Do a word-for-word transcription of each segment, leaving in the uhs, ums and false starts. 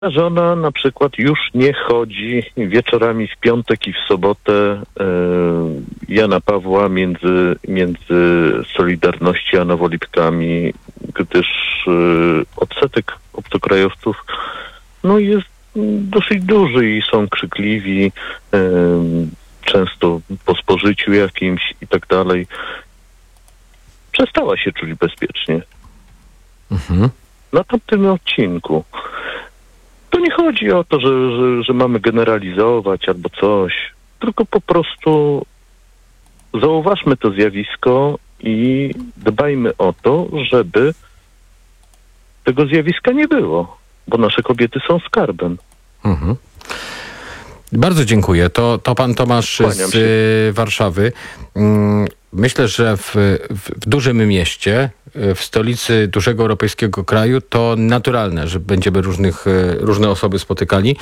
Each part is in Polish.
Żona na przykład już nie chodzi wieczorami w piątek i w sobotę e, Jana Pawła między, między Solidarności a Nowolipkami, gdyż e, odsetek obcokrajowców no jest dosyć duży i są krzykliwi, e, często po spożyciu jakimś i tak dalej. Przestała się czuć bezpiecznie. Mhm. Na tamtym odcinku. To nie chodzi o to, że, że, że mamy generalizować albo coś, tylko po prostu zauważmy to zjawisko i dbajmy o to, żeby tego zjawiska nie było, bo nasze kobiety są skarbem. Mhm. Bardzo dziękuję. To, to pan Tomasz Kłaniam z się. y, Warszawy. Mm, Myślę, że w, w, w dużym mieście, w stolicy dużego europejskiego kraju, to naturalne, że będziemy różnych, różne osoby spotykali,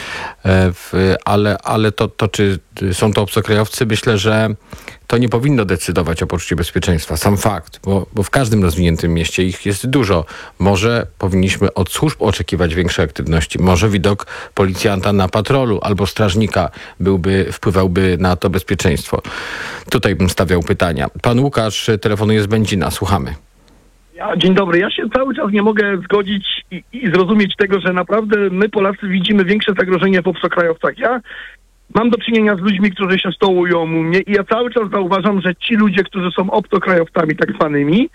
w, ale, ale to, to, czy są to obcokrajowcy, myślę, że to nie powinno decydować o poczuciu bezpieczeństwa. Sam fakt, bo, bo w każdym rozwiniętym mieście ich jest dużo. Może powinniśmy od służb oczekiwać większej aktywności. Może widok policjanta na patrolu albo strażnika byłby, wpływałby na to bezpieczeństwo. Tutaj bym stawiał pytania. Pan Łukasz telefonuje z Będzina. Słuchamy. Ja, dzień dobry. Ja się cały czas nie mogę zgodzić i, i zrozumieć tego, że naprawdę my Polacy widzimy większe zagrożenie w obcokrajowcach. Ja mam do czynienia z ludźmi, którzy się stołują u mnie i ja cały czas zauważam, że ci ludzie, którzy są obcokrajowcami tak zwanymi,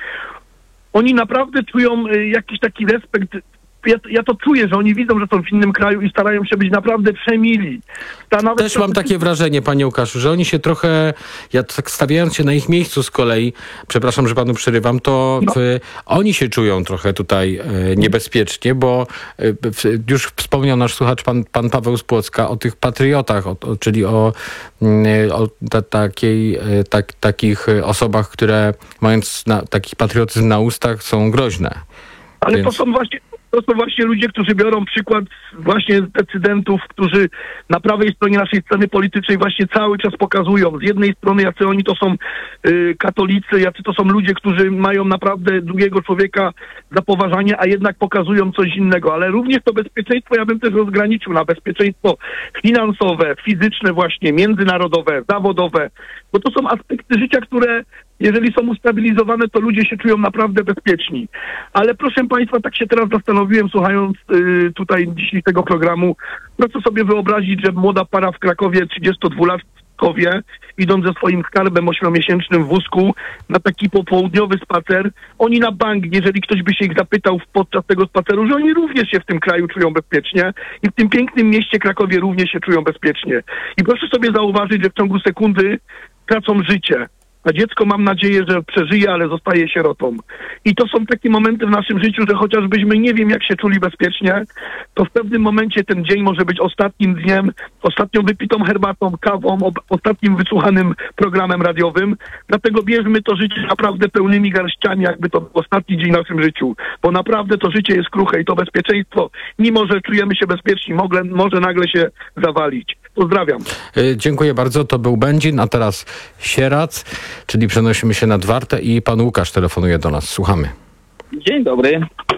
oni naprawdę czują y, jakiś taki respekt. Ja, ja to czuję, że oni widzą, że są w innym kraju i starają się być naprawdę przemili. Ta nawet Też mam takie wrażenie, panie Łukaszu, że oni się trochę, ja tak stawiając się na ich miejscu z kolei, przepraszam, że panu przerywam, to No. w, oni się czują trochę tutaj e, niebezpiecznie, bo e, w, już wspomniał nasz słuchacz, pan, pan Paweł z Płocka, o tych patriotach, o, o, czyli o, mm, o ta, takiej, e, tak, takich osobach, które mając na, taki patriotyzm na ustach są groźne. Ale Więc- to są właśnie to są właśnie ludzie, którzy biorą przykład właśnie z decydentów, którzy na prawej stronie naszej sceny politycznej właśnie cały czas pokazują. Z jednej strony jacy oni to są y, katolicy, jacy to są ludzie, którzy mają naprawdę drugiego człowieka za poważanie, a jednak pokazują coś innego. Ale również to bezpieczeństwo ja bym też rozgraniczył na bezpieczeństwo finansowe, fizyczne właśnie, międzynarodowe, zawodowe, bo to są aspekty życia, które jeżeli są ustabilizowane, to ludzie się czują naprawdę bezpieczni. Ale proszę państwa, tak się teraz zastanowiłem, słuchając y, tutaj dzisiaj tego programu, proszę sobie wyobrazić, że młoda para w Krakowie, trzydziestodwulatkowie, idąc ze swoim skarbem ośmiomiesięcznym w wózku na taki popołudniowy spacer, oni na bank, jeżeli ktoś by się ich zapytał podczas tego spaceru, że oni również się w tym kraju czują bezpiecznie i w tym pięknym mieście Krakowie również się czują bezpiecznie. I proszę sobie zauważyć, że w ciągu sekundy tracą życie. A dziecko, mam nadzieję, że przeżyje, ale zostaje sierotą. I to są takie momenty w naszym życiu, że chociażbyśmy nie wiem, jak się czuli bezpiecznie, to w pewnym momencie ten dzień może być ostatnim dniem, ostatnią wypitą herbatą, kawą, ob- ostatnim wysłuchanym programem radiowym. Dlatego bierzmy to życie naprawdę pełnymi garściami, jakby to był ostatni dzień w naszym życiu. Bo naprawdę to życie jest kruche i to bezpieczeństwo, mimo że czujemy się bezpieczni, mogle, może nagle się zawalić. Pozdrawiam. Y, Dziękuję bardzo. To był Będzin, a teraz Sierac, czyli przenosimy się nad Wartę i pan Łukasz telefonuje do nas. Słuchamy. Dzień dobry.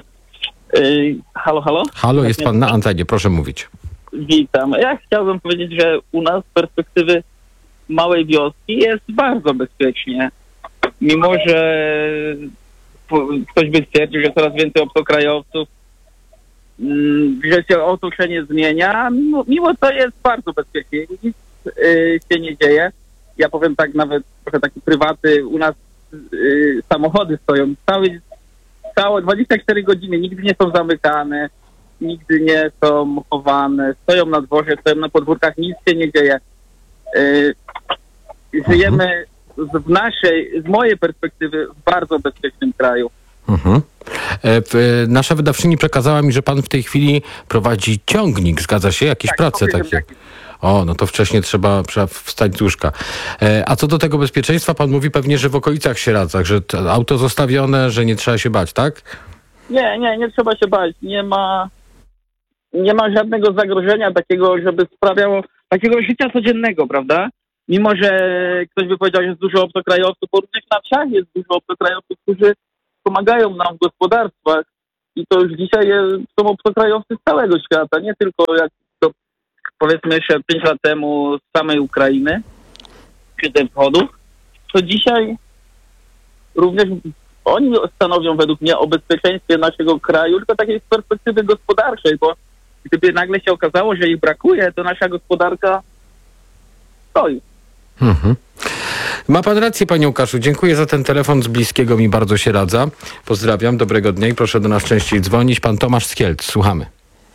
Yy, halo, halo? Halo, jest pan na antenie, proszę mówić. Witam. Ja chciałbym powiedzieć, że u nas z perspektywy małej wioski jest bardzo bezpiecznie. Mimo, że po- ktoś by stwierdził, że coraz więcej obcokrajowców, mm, że się otoczenie zmienia, mimo, mimo to jest bardzo bezpiecznie. Nic yy, się nie dzieje. Ja powiem tak, nawet trochę taki prywaty, u nas yy, samochody stoją cały, całe dwadzieścia cztery godziny, nigdy nie są zamykane, nigdy nie są chowane, stoją na dworze, stoją na podwórkach, nic się nie dzieje. Yy, żyjemy z, w naszej, z mojej perspektywy w bardzo bezpiecznym kraju. Mhm. E, w, e, nasza wydawczyni przekazała mi, że pan w tej chwili prowadzi ciągnik, zgadza się? Jakieś Tak, prace powiem, takie? jak- O, no to wcześniej trzeba, trzeba wstać z łóżka. E, a co do tego bezpieczeństwa, pan mówi pewnie, że w okolicach Sieradzach, że to auto zostawione, że nie trzeba się bać, tak? Nie, nie, nie trzeba się bać. Nie ma, nie ma żadnego zagrożenia takiego, żeby sprawiało takiego życia codziennego, prawda? Mimo, że ktoś by powiedział, że jest dużo obcokrajowców, bo również na wsiach jest dużo obcokrajowców, którzy pomagają nam w gospodarstwach i to już dzisiaj są obcokrajowcy z całego świata, nie tylko jak to powiedzmy jeszcze pięć lat temu z samej Ukrainy, czy ze wschodu, to dzisiaj również oni stanowią według mnie o bezpieczeństwie naszego kraju, tylko takiej z perspektywy gospodarczej, bo gdyby nagle się okazało, że ich brakuje, to nasza gospodarka stoi. Mhm. Ma pan rację, panie Łukaszu. Dziękuję za ten telefon. Z bliskiego mi bardzo się radza. Pozdrawiam, dobrego dnia i proszę do nas częściej dzwonić. Pan Tomasz z Kielc, słuchamy.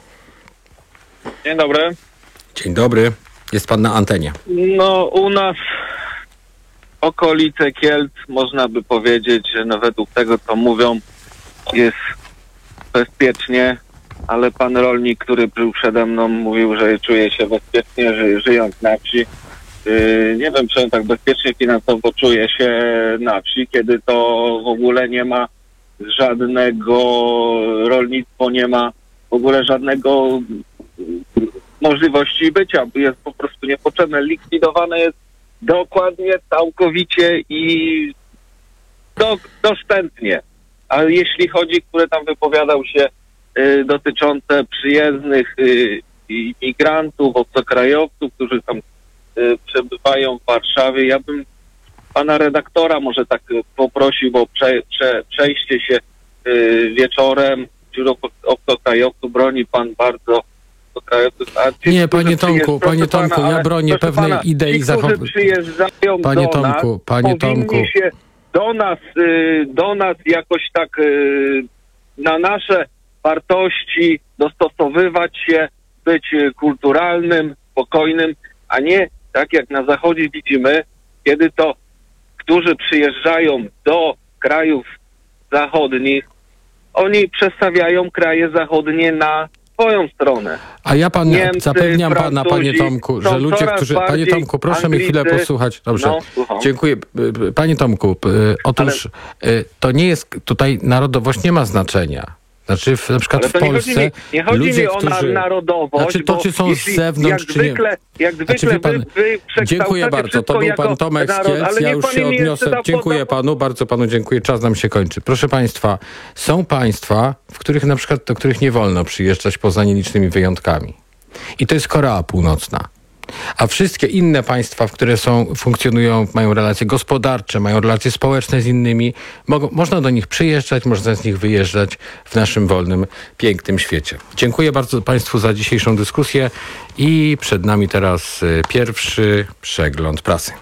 Dzień dobry. Dzień dobry. Jest pan na antenie. No u nas okolice Kielc, można by powiedzieć, że no według tego, co mówią, jest bezpiecznie, ale pan rolnik, który był przede mną, mówił, że czuje się bezpiecznie, ży, żyjąc na wsi. Yy, nie wiem, czy on tak bezpiecznie finansowo czuje się na wsi, kiedy to w ogóle nie ma żadnego, rolnictwo nie ma w ogóle żadnego możliwości bycia, jest po prostu niepotrzebne, likwidowane jest dokładnie, całkowicie i do, doszczętnie. A jeśli chodzi, które tam wypowiadał się y, dotyczące przyjezdnych y, imigrantów, obcokrajowców, którzy tam y, przebywają w Warszawie, ja bym pana redaktora może tak poprosił o prze, prze, przejście się y, wieczorem wśród obcokrajowców. Broni pan bardzo obcokrajowców. Nie, panie Tomku, panie Tomku, pana, ja bronię pewnej pana, idei zachowania. przyjeżdżają Panie do Tomku, nas, panie powinni Tomku. się do nas, y, do nas jakoś tak y, na nasze wartości dostosowywać się, być y, kulturalnym, spokojnym, a nie tak jak na zachodzie widzimy, kiedy to, którzy przyjeżdżają do krajów zachodnich, oni przestawiają kraje zachodnie na swoją stronę. A ja pan, Niemcy, zapewniam pana, panie Tomku, że są ludzie, coraz którzy... Panie bardziej Tomku, proszę mi chwilę Anglicy. posłuchać. Dobrze, No, słucham. dziękuję. Panie Tomku, otóż Ale... to nie jest, tutaj narodowość nie ma znaczenia. Znaczy w, na przykład w Ale to Polsce nie chodzi mi, nie chodzi ludzie, mi o którzy... narodowość, Znaczy to, czy są jeśli, z zewnątrz, jak czy nie... zwykle, jak zwykle Znaczy, wie pan, wy, wy dziękuję bardzo. To był pan Tomek z Kielc. Ja już się odniosę. Dziękuję panu, bardzo panu dziękuję. Czas nam się kończy. Proszę państwa, są państwa, w których na przykład, do których nie wolno przyjeżdżać poza nielicznymi wyjątkami. I to jest Korea Północna. A wszystkie inne państwa, w które są, funkcjonują, mają relacje gospodarcze, mają relacje społeczne z innymi, mogą, można do nich przyjeżdżać, można z nich wyjeżdżać w naszym wolnym, pięknym świecie. Dziękuję bardzo państwu za dzisiejszą dyskusję i przed nami teraz pierwszy przegląd prasy.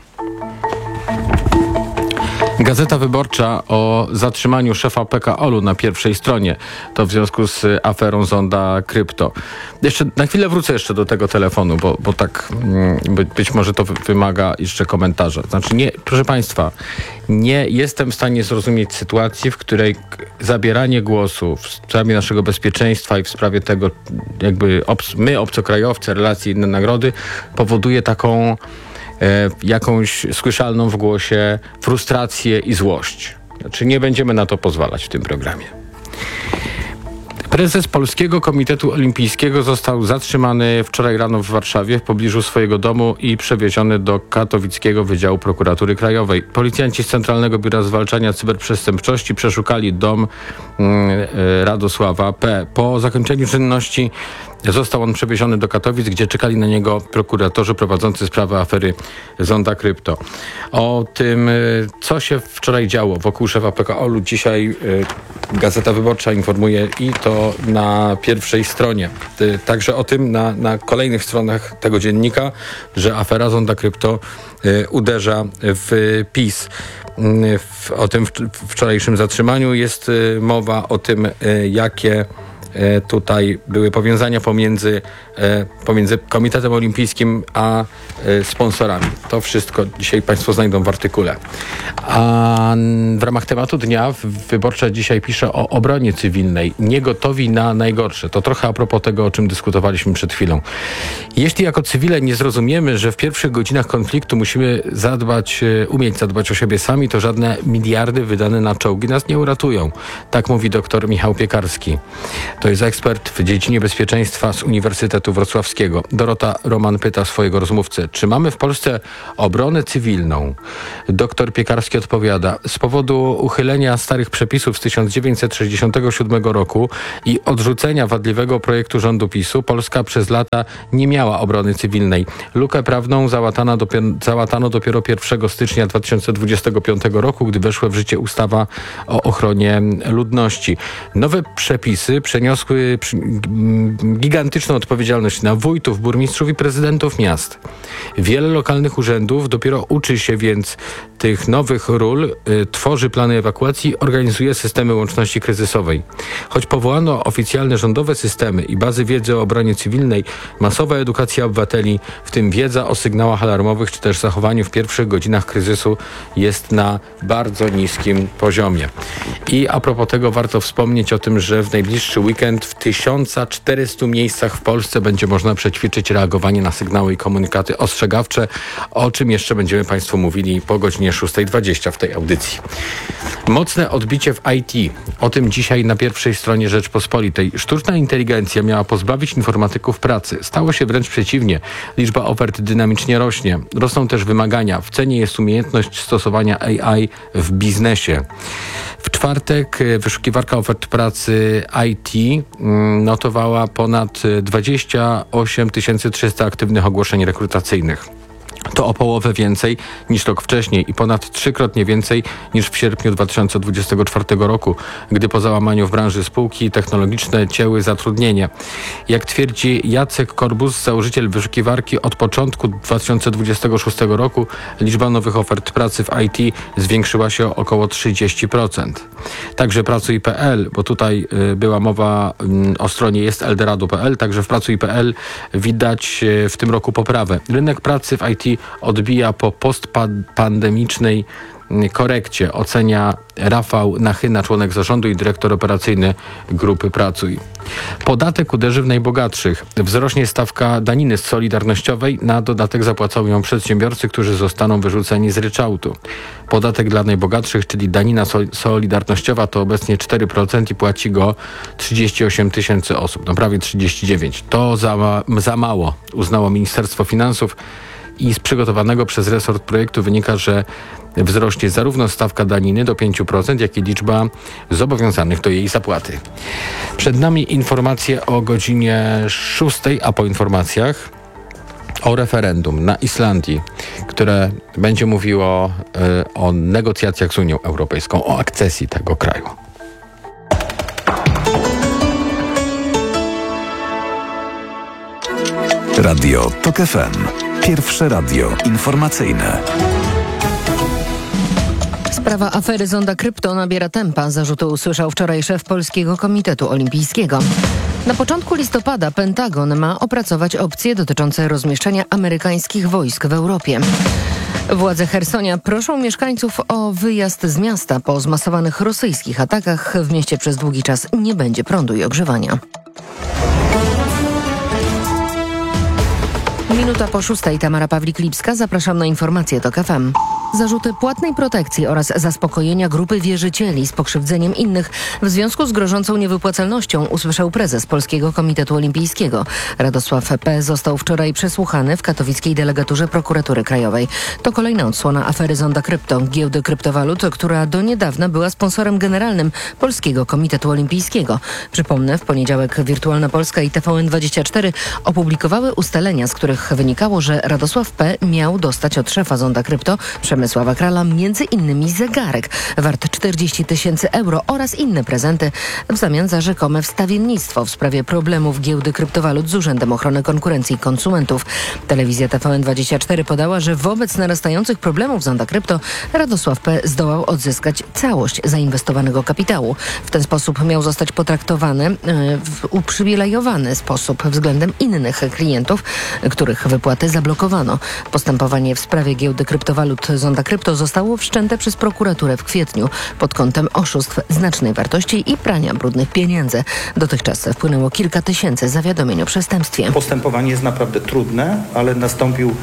Gazeta Wyborcza o zatrzymaniu szefa P K O L u na pierwszej stronie. To w związku z aferą Zonda Krypto. Jeszcze na chwilę wrócę jeszcze do tego telefonu, bo, bo tak by, być może to wymaga jeszcze komentarza. Znaczy nie, proszę państwa, nie jestem w stanie zrozumieć sytuacji, w której zabieranie głosu w sprawie naszego bezpieczeństwa i w sprawie tego, jakby obc, my, obcokrajowcy, relacje i inne nagrody, powoduje taką jakąś słyszalną w głosie frustrację i złość. Znaczy nie będziemy na to pozwalać w tym programie. Prezes Polskiego Komitetu Olimpijskiego został zatrzymany wczoraj rano w Warszawie w pobliżu swojego domu i przewieziony do katowickiego Wydziału Prokuratury Krajowej. Policjanci z Centralnego Biura Zwalczania Cyberprzestępczości przeszukali dom mm, Radosława P. Po zakończeniu czynności został on przewieziony do Katowic, gdzie czekali na niego prokuratorzy prowadzący sprawę afery Zonda Krypto. O tym, co się wczoraj działo wokół szefa P K O L u, dzisiaj Gazeta Wyborcza informuje i to na pierwszej stronie. Także o tym na, na kolejnych stronach tego dziennika, że afera Zonda Krypto uderza w PiS. W, o tym wczorajszym zatrzymaniu jest mowa, o tym, jakie tutaj były powiązania pomiędzy, pomiędzy Komitetem Olimpijskim a sponsorami. To wszystko dzisiaj państwo znajdą w artykule. A w ramach tematu dnia Wyborcza dzisiaj pisze o obronie cywilnej. Niegotowi na najgorsze. To trochę a propos tego, o czym dyskutowaliśmy przed chwilą. Jeśli jako cywile nie zrozumiemy, że w pierwszych godzinach konfliktu musimy zadbać, umieć zadbać o siebie sami, to żadne miliardy wydane na czołgi nas nie uratują. Tak mówi doktor Michał Piekarski. To jest ekspert w dziedzinie bezpieczeństwa z Uniwersytetu Wrocławskiego. Dorota Roman pyta swojego rozmówcę, czy mamy w Polsce obronę cywilną? Doktor Piekarski odpowiada, z powodu uchylenia starych przepisów z tysiąc dziewięćset sześćdziesiątego siódmego roku i odrzucenia wadliwego projektu rządu PiSu, Polska przez lata nie miała obrony cywilnej. Lukę prawną załatano dopiero, załatano dopiero pierwszego stycznia dwa tysiące dwudziestego piątego roku, gdy weszła w życie ustawa o ochronie ludności. Nowe przepisy przeniosły gigantyczną odpowiedzialność na wójtów, burmistrzów i prezydentów miast. Wiele lokalnych urzędów dopiero uczy się więc tych nowych ról, y, tworzy plany ewakuacji, organizuje systemy łączności kryzysowej. Choć powołano oficjalne rządowe systemy i bazy wiedzy o obronie cywilnej, masowa edukacja obywateli, w tym wiedza o sygnałach alarmowych czy też zachowaniu w pierwszych godzinach kryzysu jest na bardzo niskim poziomie. I a propos tego warto wspomnieć o tym, że w najbliższy weekend w tysiąc czterystu miejscach w Polsce będzie można przećwiczyć reagowanie na sygnały i komunikaty ostrzegawcze, o czym jeszcze będziemy Państwu mówili po godzinie szósta dwadzieścia w tej audycji. Mocne odbicie w I T. O tym dzisiaj na pierwszej stronie Rzeczpospolitej. Sztuczna inteligencja miała pozbawić informatyków pracy. Stało się wręcz przeciwnie. Liczba ofert dynamicznie rośnie. Rosną też wymagania. W cenie jest umiejętność stosowania A I w biznesie. W czwartek wyszukiwarka ofert pracy I T notowała ponad dwadzieścia osiem tysięcy trzysta aktywnych ogłoszeń rekrutacyjnych. To o połowę więcej niż rok wcześniej i ponad trzykrotnie więcej niż w sierpniu dwa tysiące dwudziestego czwartego roku, gdy po załamaniu w branży spółki technologiczne cięły zatrudnienie. Jak twierdzi Jacek Korbus, założyciel wyszukiwarki, od początku dwa tysiące dwudziestego szóstego roku liczba nowych ofert pracy w I T zwiększyła się o około trzydzieści procent. Także Pracuj kropka pe el, bo tutaj y, była mowa y, o stronie jest eldorado kropka pe el, także w Pracuj kropka pe el widać y, w tym roku poprawę. Rynek pracy w I T odbija po postpandemicznej korekcie, ocenia Rafał Nachyna, członek zarządu i dyrektor operacyjny Grupy Pracuj. Podatek uderzy w najbogatszych. Wzrośnie stawka daniny solidarnościowej. Na dodatek zapłacą ją przedsiębiorcy, którzy zostaną wyrzuceni z ryczałtu. Podatek dla najbogatszych, czyli danina solidarnościowa, to obecnie cztery procent i płaci go trzydzieści osiem tysięcy osób, no prawie trzydzieści dziewięć. To za, ma- za mało, uznało Ministerstwo Finansów. I z przygotowanego przez resort projektu wynika, że wzrośnie zarówno stawka daniny do pięć procent, jak i liczba zobowiązanych do jej zapłaty. Przed nami informacje o godzinie szóstej, a po informacjach o referendum na Islandii, które będzie mówiło y, o negocjacjach z Unią Europejską, o akcesji tego kraju. Radio TOK F M. Pierwsze radio informacyjne. Sprawa afery Zonda Krypto nabiera tempa. Zarzuty usłyszał wczoraj szef Polskiego Komitetu Olimpijskiego. Na początku listopada Pentagon ma opracować opcje dotyczące rozmieszczenia amerykańskich wojsk w Europie. Władze Chersonia proszą mieszkańców o wyjazd z miasta. Po zmasowanych rosyjskich atakach w mieście przez długi czas nie będzie prądu i ogrzewania. Minuta po szóstej, Tamara Pawlik-Lipska. Zapraszam na informacje TOK F M. Zarzuty płatnej protekcji oraz zaspokojenia grupy wierzycieli z pokrzywdzeniem innych w związku z grożącą niewypłacalnością usłyszał prezes Polskiego Komitetu Olimpijskiego. Radosław P. został wczoraj przesłuchany w katowickiej delegaturze Prokuratury Krajowej. To kolejna odsłona afery Zonda Krypto, giełdy kryptowalut, która do niedawna była sponsorem generalnym Polskiego Komitetu Olimpijskiego. Przypomnę, w poniedziałek Wirtualna Polska i T V N dwadzieścia cztery opublikowały ustalenia, z których wynikało, że Radosław P. miał dostać od szefa Zonda Krypto, Przemysława Krala, między innymi zegarek wart czterdzieści tysięcy euro oraz inne prezenty w zamian za rzekome wstawiennictwo w sprawie problemów giełdy kryptowalut z Urzędem Ochrony Konkurencji i Konsumentów. Telewizja T V N dwadzieścia cztery podała, że wobec narastających problemów Zonda Krypto Radosław P. zdołał odzyskać całość zainwestowanego kapitału. W ten sposób miał zostać potraktowany w uprzywilejowany sposób względem innych klientów, których wypłaty zablokowano. Postępowanie w sprawie giełdy kryptowalut Zonda Krypto zostało wszczęte przez prokuraturę w kwietniu pod kątem oszustw znacznej wartości i prania brudnych pieniędzy. Dotychczas wpłynęło kilka tysięcy zawiadomień o przestępstwie. Postępowanie jest naprawdę trudne, ale nastąpił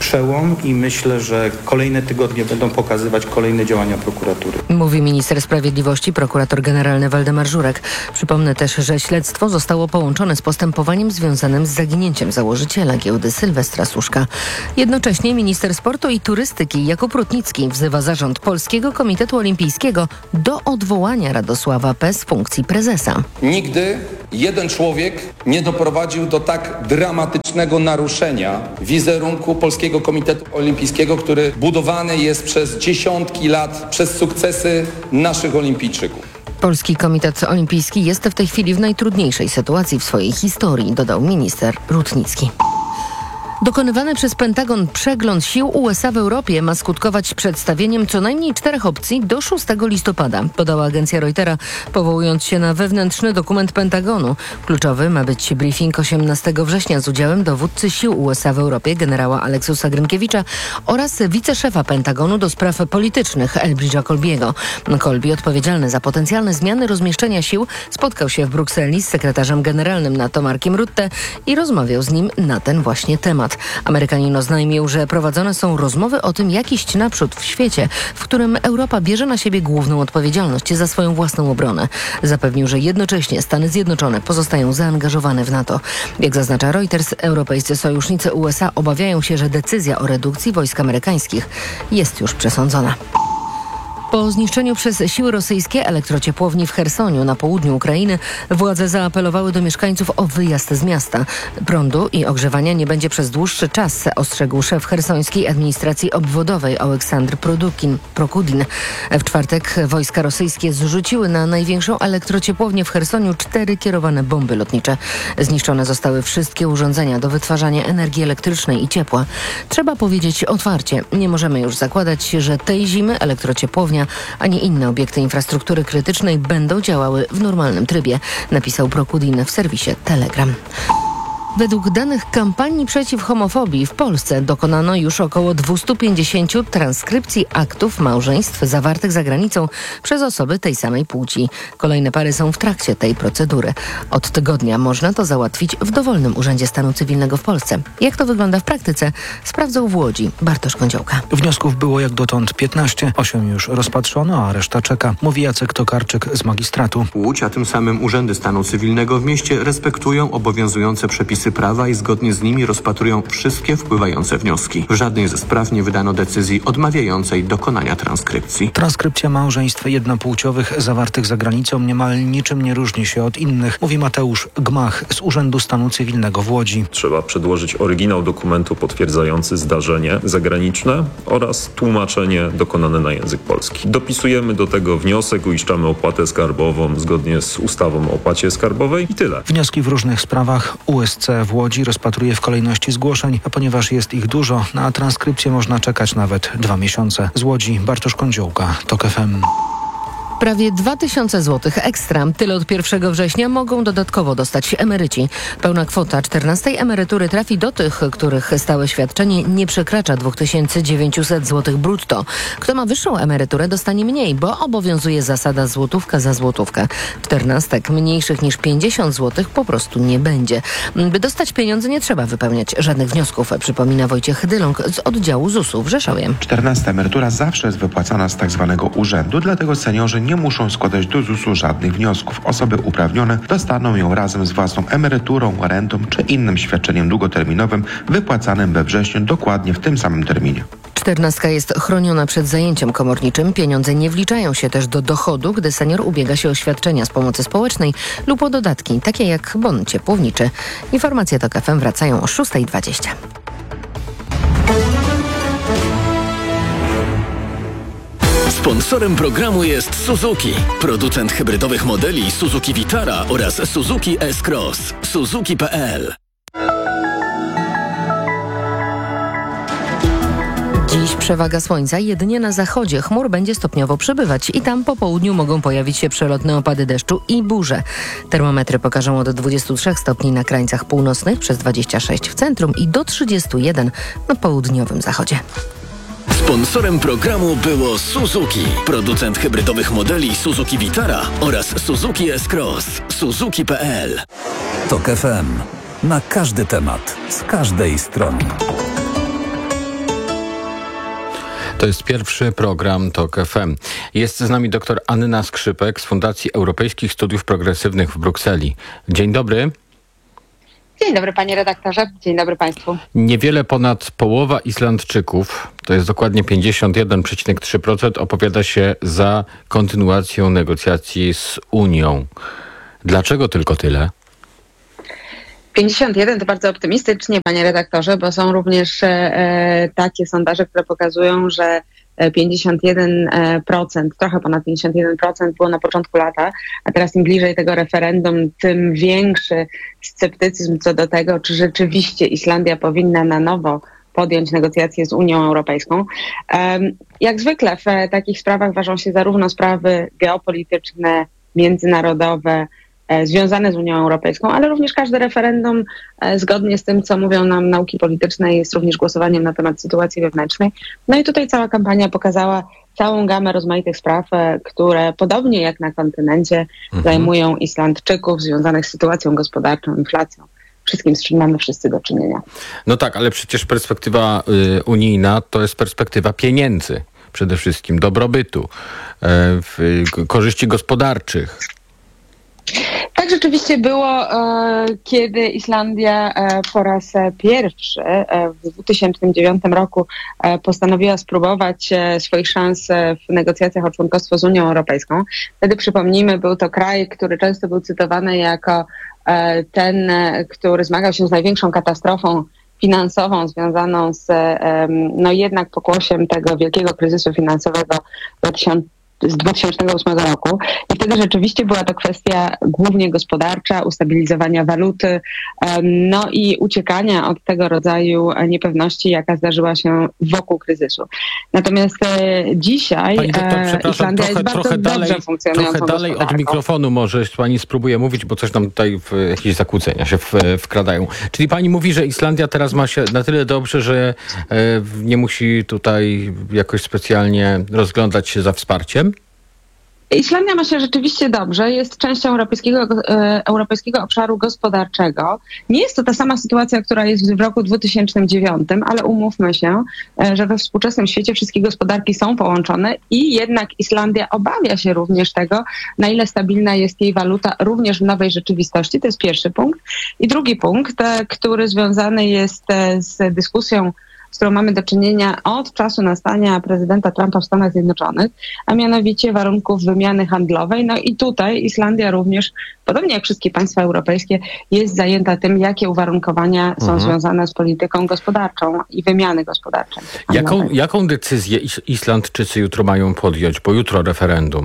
przełom i myślę, że kolejne tygodnie będą pokazywać kolejne działania prokuratury. Mówi minister sprawiedliwości, prokurator generalny Waldemar Żurek. Przypomnę też, że śledztwo zostało połączone z postępowaniem związanym z zaginięciem założyciela giełdy Sylwestra Suszka. Jednocześnie minister sportu i turystyki Jakub Rutnicki wzywa zarząd Polskiego Komitetu Olimpijskiego do odwołania Radosława P. z funkcji prezesa. Nigdy jeden człowiek nie doprowadził do tak dramatycznego naruszenia wizerunku Polskiego Komitetu Olimpijskiego, który budowany jest przez dziesiątki lat przez sukcesy naszych olimpijczyków. Polski Komitet Olimpijski jest w tej chwili w najtrudniejszej sytuacji w swojej historii, dodał minister Rutnicki. Dokonywany przez Pentagon przegląd sił U S A w Europie ma skutkować przedstawieniem co najmniej czterech opcji do szóstego listopada, podała agencja Reutera, powołując się na wewnętrzny dokument Pentagonu. Kluczowy ma być briefing osiemnastego września z udziałem dowódcy sił U S A w Europie generała Aleksusa Grynkiewicza oraz wiceszefa Pentagonu do spraw politycznych Elbridge'a Colby'ego. Colby, odpowiedzialny za potencjalne zmiany rozmieszczenia sił, spotkał się w Brukseli z sekretarzem generalnym NATO Markiem Rutte i rozmawiał z nim na ten właśnie temat. Amerykanin oznajmił, że prowadzone są rozmowy o tym, jak iść naprzód w świecie, w którym Europa bierze na siebie główną odpowiedzialność za swoją własną obronę. Zapewnił, że jednocześnie Stany Zjednoczone pozostają zaangażowane w NATO. Jak zaznacza Reuters, europejscy sojusznicy U S A obawiają się, że decyzja o redukcji wojsk amerykańskich jest już przesądzona. Po zniszczeniu przez siły rosyjskie elektrociepłowni w Chersoniu na południu Ukrainy władze zaapelowały do mieszkańców o wyjazd z miasta. Prądu i ogrzewania nie będzie przez dłuższy czas, ostrzegł szef chersońskiej administracji obwodowej Oleksandr Produkin, Prokudin. W czwartek wojska rosyjskie zrzuciły na największą elektrociepłownię w Chersoniu cztery kierowane bomby lotnicze. Zniszczone zostały wszystkie urządzenia do wytwarzania energii elektrycznej i ciepła. Trzeba powiedzieć otwarcie, nie możemy już zakładać, że tej zimy elektrociepłownia ani inne obiekty infrastruktury krytycznej będą działały w normalnym trybie, napisał Prokudin w serwisie Telegram. Według danych kampanii przeciw homofobii w Polsce dokonano już około dwieście pięćdziesiąt transkrypcji aktów małżeństw zawartych za granicą przez osoby tej samej płci. Kolejne pary są w trakcie tej procedury. Od tygodnia można to załatwić w dowolnym Urzędzie Stanu Cywilnego w Polsce. Jak to wygląda w praktyce? Sprawdzał w Łodzi Bartosz Kądziołka. Wniosków było jak dotąd piętnaście, osiem już rozpatrzono, a reszta czeka, mówi Jacek Tokarczyk z magistratu. Łódź, a tym samym Urzędy Stanu Cywilnego w mieście respektują obowiązujące przepisy prawa i zgodnie z nimi rozpatrują wszystkie wpływające wnioski. W żadnej ze spraw nie wydano decyzji odmawiającej dokonania transkrypcji. Transkrypcja małżeństw jednopłciowych zawartych za granicą niemal niczym nie różni się od innych, mówi Mateusz Gmach z Urzędu Stanu Cywilnego w Łodzi. Trzeba przedłożyć oryginał dokumentu potwierdzający zdarzenie zagraniczne oraz tłumaczenie dokonane na język polski. Dopisujemy do tego wniosek, uiszczamy opłatę skarbową zgodnie z ustawą o opłacie skarbowej i tyle. Wnioski w różnych sprawach U S C w Łodzi rozpatruje w kolejności zgłoszeń, a ponieważ jest ich dużo, na transkrypcję można czekać nawet dwa miesiące. Z Łodzi Bartosz Kądziołka, TOK F M. Prawie dwa tysiące złotych ekstra. Tyle od pierwszego września mogą dodatkowo dostać emeryci. Pełna kwota czternastej emerytury trafi do tych, których stałe świadczenie nie przekracza dwa tysiące dziewięćset złotych brutto. Kto ma wyższą emeryturę, dostanie mniej, bo obowiązuje zasada złotówka za złotówkę. Czternastek mniejszych niż pięćdziesiąt złotych po prostu nie będzie. By dostać pieniądze, nie trzeba wypełniać żadnych wniosków, przypomina Wojciech Dyląg z oddziału zusu w Rzeszowie. czternasta emerytura zawsze jest wypłacana z tak zwanego urzędu, dlatego seniorzy nie muszą składać do zusu żadnych wniosków. Osoby uprawnione dostaną ją razem z własną emeryturą, rentą czy innym świadczeniem długoterminowym wypłacanym we wrześniu dokładnie w tym samym terminie. Czternastka jest chroniona przed zajęciem komorniczym. Pieniądze nie wliczają się też do dochodu, gdy senior ubiega się o świadczenia z pomocy społecznej lub o dodatki, takie jak bon ciepłowniczy. Informacje TOK F M wracają o szósta dwadzieścia. Sponsorem programu jest Suzuki, producent hybrydowych modeli Suzuki Vitara oraz Suzuki S-Cross. Suzuki kropka p l. Dziś przewaga słońca, jedynie na zachodzie chmur będzie stopniowo przybywać i tam po południu mogą pojawić się przelotne opady deszczu i burze. Termometry pokażą od dwudziestu trzech stopni na krańcach północnych, przez dwadzieścia sześć w centrum i do trzydziestu jeden na południowym zachodzie. Sponsorem programu było Suzuki, producent hybrydowych modeli Suzuki Vitara oraz Suzuki S-Cross. Suzuki kropka p l. TOK F M. Na każdy temat, z każdej strony. To jest pierwszy program TOK F M. Jest z nami dr Anna Skrzypek z Fundacji Europejskich Studiów Progresywnych w Brukseli. Dzień dobry. Dzień dobry panie redaktorze, dzień dobry państwu. Niewiele ponad połowa Islandczyków, to jest dokładnie pięćdziesiąt jeden przecinek trzy procent, opowiada się za kontynuacją negocjacji z Unią. Dlaczego tylko tyle? pięćdziesiąt jeden to bardzo optymistycznie, panie redaktorze, bo są również e, takie sondaże, które pokazują, że pięćdziesiąt jeden procent, trochę ponad pięćdziesiąt jeden procent było na początku lata, a teraz im bliżej tego referendum, tym większy sceptycyzm co do tego, czy rzeczywiście Islandia powinna na nowo podjąć negocjacje z Unią Europejską. Jak zwykle w takich sprawach ważą się zarówno sprawy geopolityczne, międzynarodowe, związane z Unią Europejską, ale również każde referendum, zgodnie z tym, co mówią nam nauki polityczne, jest również głosowaniem na temat sytuacji wewnętrznej. No i tutaj cała kampania pokazała całą gamę rozmaitych spraw, które podobnie jak na kontynencie mhm. zajmują Islandczyków, związanych z sytuacją gospodarczą, inflacją. Wszystkim, z czym mamy wszyscy do czynienia. No tak, ale przecież perspektywa y, unijna to jest perspektywa pieniędzy przede wszystkim, dobrobytu, y, w, korzyści gospodarczych. Tak rzeczywiście było, kiedy Islandia po raz pierwszy w dwa tysiące dziewiątym roku postanowiła spróbować swoich szans w negocjacjach o członkostwo z Unią Europejską. Wtedy, przypomnijmy, był to kraj, który często był cytowany jako ten, który zmagał się z największą katastrofą finansową związaną z no jednak pokłosiem tego wielkiego kryzysu finansowego z dwa tysiące ósmego roku i wtedy rzeczywiście była to kwestia głównie gospodarcza, ustabilizowania waluty, no i uciekania od tego rodzaju niepewności, jaka zdarzyła się wokół kryzysu. Natomiast dzisiaj pani doktor, Islandia trochę, jest bardzo trochę dobrze dalej, funkcjonującą trochę dalej od mikrofonu może pani spróbuje mówić, bo coś nam tutaj w, jakieś zakłócenia się w, wkradają. Czyli pani mówi, że Islandia teraz ma się na tyle dobrze, że e, nie musi tutaj jakoś specjalnie rozglądać się za wsparciem? Islandia ma się rzeczywiście dobrze, jest częścią europejskiego, e, europejskiego obszaru gospodarczego. Nie jest to ta sama sytuacja, która jest w roku dwa tysiące dziewiątym, ale umówmy się, e, że we współczesnym świecie wszystkie gospodarki są połączone i jednak Islandia obawia się również tego, na ile stabilna jest jej waluta również w nowej rzeczywistości. To jest pierwszy punkt. I drugi punkt, e, który związany jest e, z dyskusją, z którą mamy do czynienia od czasu nastania prezydenta Trumpa w Stanach Zjednoczonych, a mianowicie warunków wymiany handlowej. No i tutaj Islandia również, podobnie jak wszystkie państwa europejskie, jest zajęta tym, jakie uwarunkowania mhm. są związane z polityką gospodarczą i wymiany gospodarczej. Jaką, jaką decyzję Islandczycy jutro mają podjąć? Bo jutro referendum.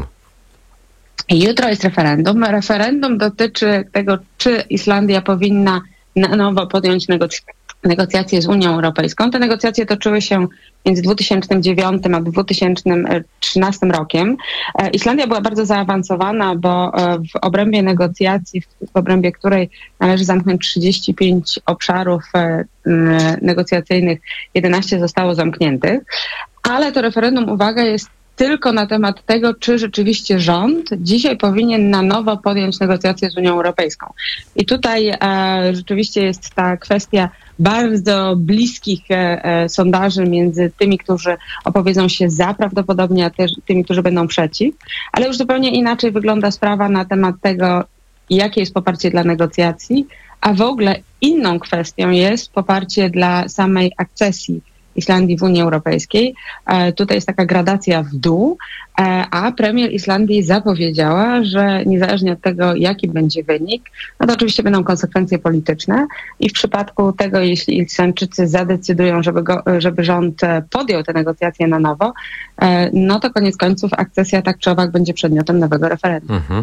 Jutro jest referendum. Referendum dotyczy tego, czy Islandia powinna na nowo podjąć negocjacje negocjacje z Unią Europejską. Te negocjacje toczyły się między dwa tysiące dziewiątym a dwa tysiące trzynastym rokiem. Islandia była bardzo zaawansowana, bo w obrębie negocjacji, w obrębie której należy zamknąć trzydzieści pięć obszarów negocjacyjnych, jedenaście zostało zamkniętych. Ale to referendum, uwaga, jest tylko na temat tego, czy rzeczywiście rząd dzisiaj powinien na nowo podjąć negocjacje z Unią Europejską. I tutaj e, rzeczywiście jest ta kwestia bardzo bliskich e, sondaży między tymi, którzy opowiedzą się za prawdopodobnie, a też tymi, którzy będą przeciw. Ale już zupełnie inaczej wygląda sprawa na temat tego, jakie jest poparcie dla negocjacji, a w ogóle inną kwestią jest poparcie dla samej akcesji Islandii w Unii Europejskiej. E, tutaj jest taka gradacja w dół, e, a premier Islandii zapowiedziała, że niezależnie od tego, jaki będzie wynik, no to oczywiście będą konsekwencje polityczne i w przypadku tego, jeśli Islandczycy zadecydują, żeby, go, żeby rząd podjął te negocjacje na nowo, e, no to koniec końców akcesja tak czy owak będzie przedmiotem nowego referendum. Mhm.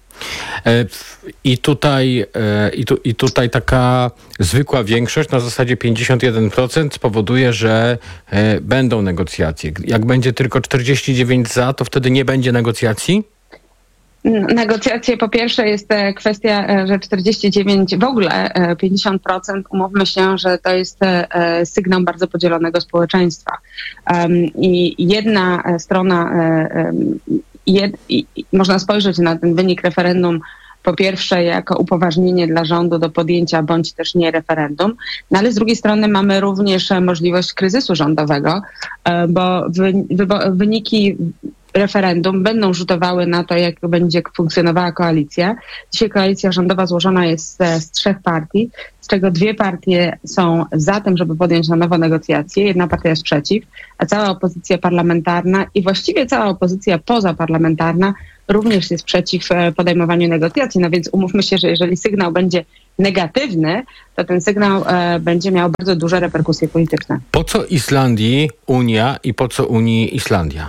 I tutaj, i, tu, I tutaj taka zwykła większość, na zasadzie pięćdziesiąt jeden procent, spowoduje, że będą negocjacje. Jak będzie tylko czterdzieści dziewięć za, to wtedy nie będzie negocjacji? Negocjacje, po pierwsze jest kwestia, że czterdzieści dziewięć, w ogóle pięćdziesiąt procent, umówmy się, że to jest sygnał bardzo podzielonego społeczeństwa. I jedna strona, jed, i można spojrzeć na ten wynik referendum po pierwsze jako upoważnienie dla rządu do podjęcia bądź też nie referendum, no ale z drugiej strony mamy również możliwość kryzysu rządowego, bo wyniki referendum będą rzutowały na to, jak będzie funkcjonowała koalicja. Dzisiaj koalicja rządowa złożona jest z, z trzech partii, z czego dwie partie są za tym, żeby podjąć na nowo negocjacje, jedna partia jest przeciw, a cała opozycja parlamentarna i właściwie cała opozycja pozaparlamentarna również jest przeciw podejmowaniu negocjacji. No więc umówmy się, że jeżeli sygnał będzie negatywny, to ten sygnał e, będzie miał bardzo duże reperkusje polityczne. Po co Islandii Unia i po co Unii Islandia?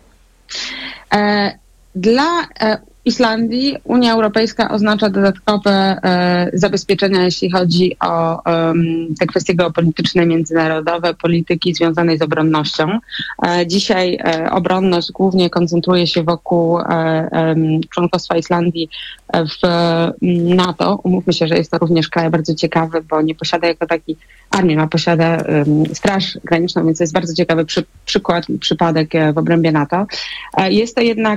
E, dla e, Islandii Unia Europejska oznacza dodatkowe e, zabezpieczenia, jeśli chodzi o e, te kwestie geopolityczne, międzynarodowe, polityki związanej z obronnością. E, dzisiaj e, obronność głównie koncentruje się wokół e, e, członkostwa Islandii w NATO. Umówmy się, że jest to również kraj bardzo ciekawy, bo nie posiada jako taki armię, ma posiada um, Straż Graniczną, więc to jest bardzo ciekawy przy, przykład, przypadek w obrębie NATO. E, jest to jednak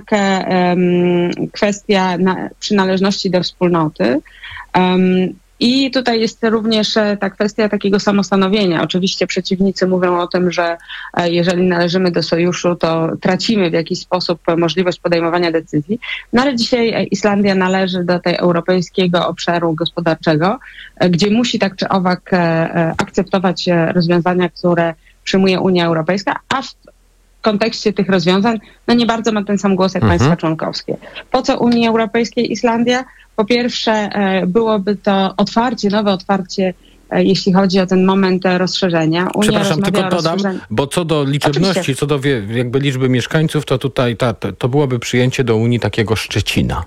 um, kwestia na, przynależności do wspólnoty. Um, I tutaj jest również ta kwestia takiego samostanowienia. Oczywiście przeciwnicy mówią o tym, że jeżeli należymy do sojuszu, to tracimy w jakiś sposób możliwość podejmowania decyzji. No ale dzisiaj Islandia należy do tej europejskiego obszaru gospodarczego, gdzie musi tak czy owak akceptować rozwiązania, które przyjmuje Unia Europejska, a w kontekście tych rozwiązań no nie bardzo ma ten sam głos jak mhm. państwa członkowskie. Po co Unii Europejskiej Islandia? Po pierwsze, byłoby to otwarcie, nowe otwarcie, jeśli chodzi o ten moment rozszerzenia. Unia Przepraszam, tylko dodam, bo co do liczebności, Oczywiście. co do jakby liczby mieszkańców, to tutaj ta, to byłoby przyjęcie do Unii takiego Szczecina.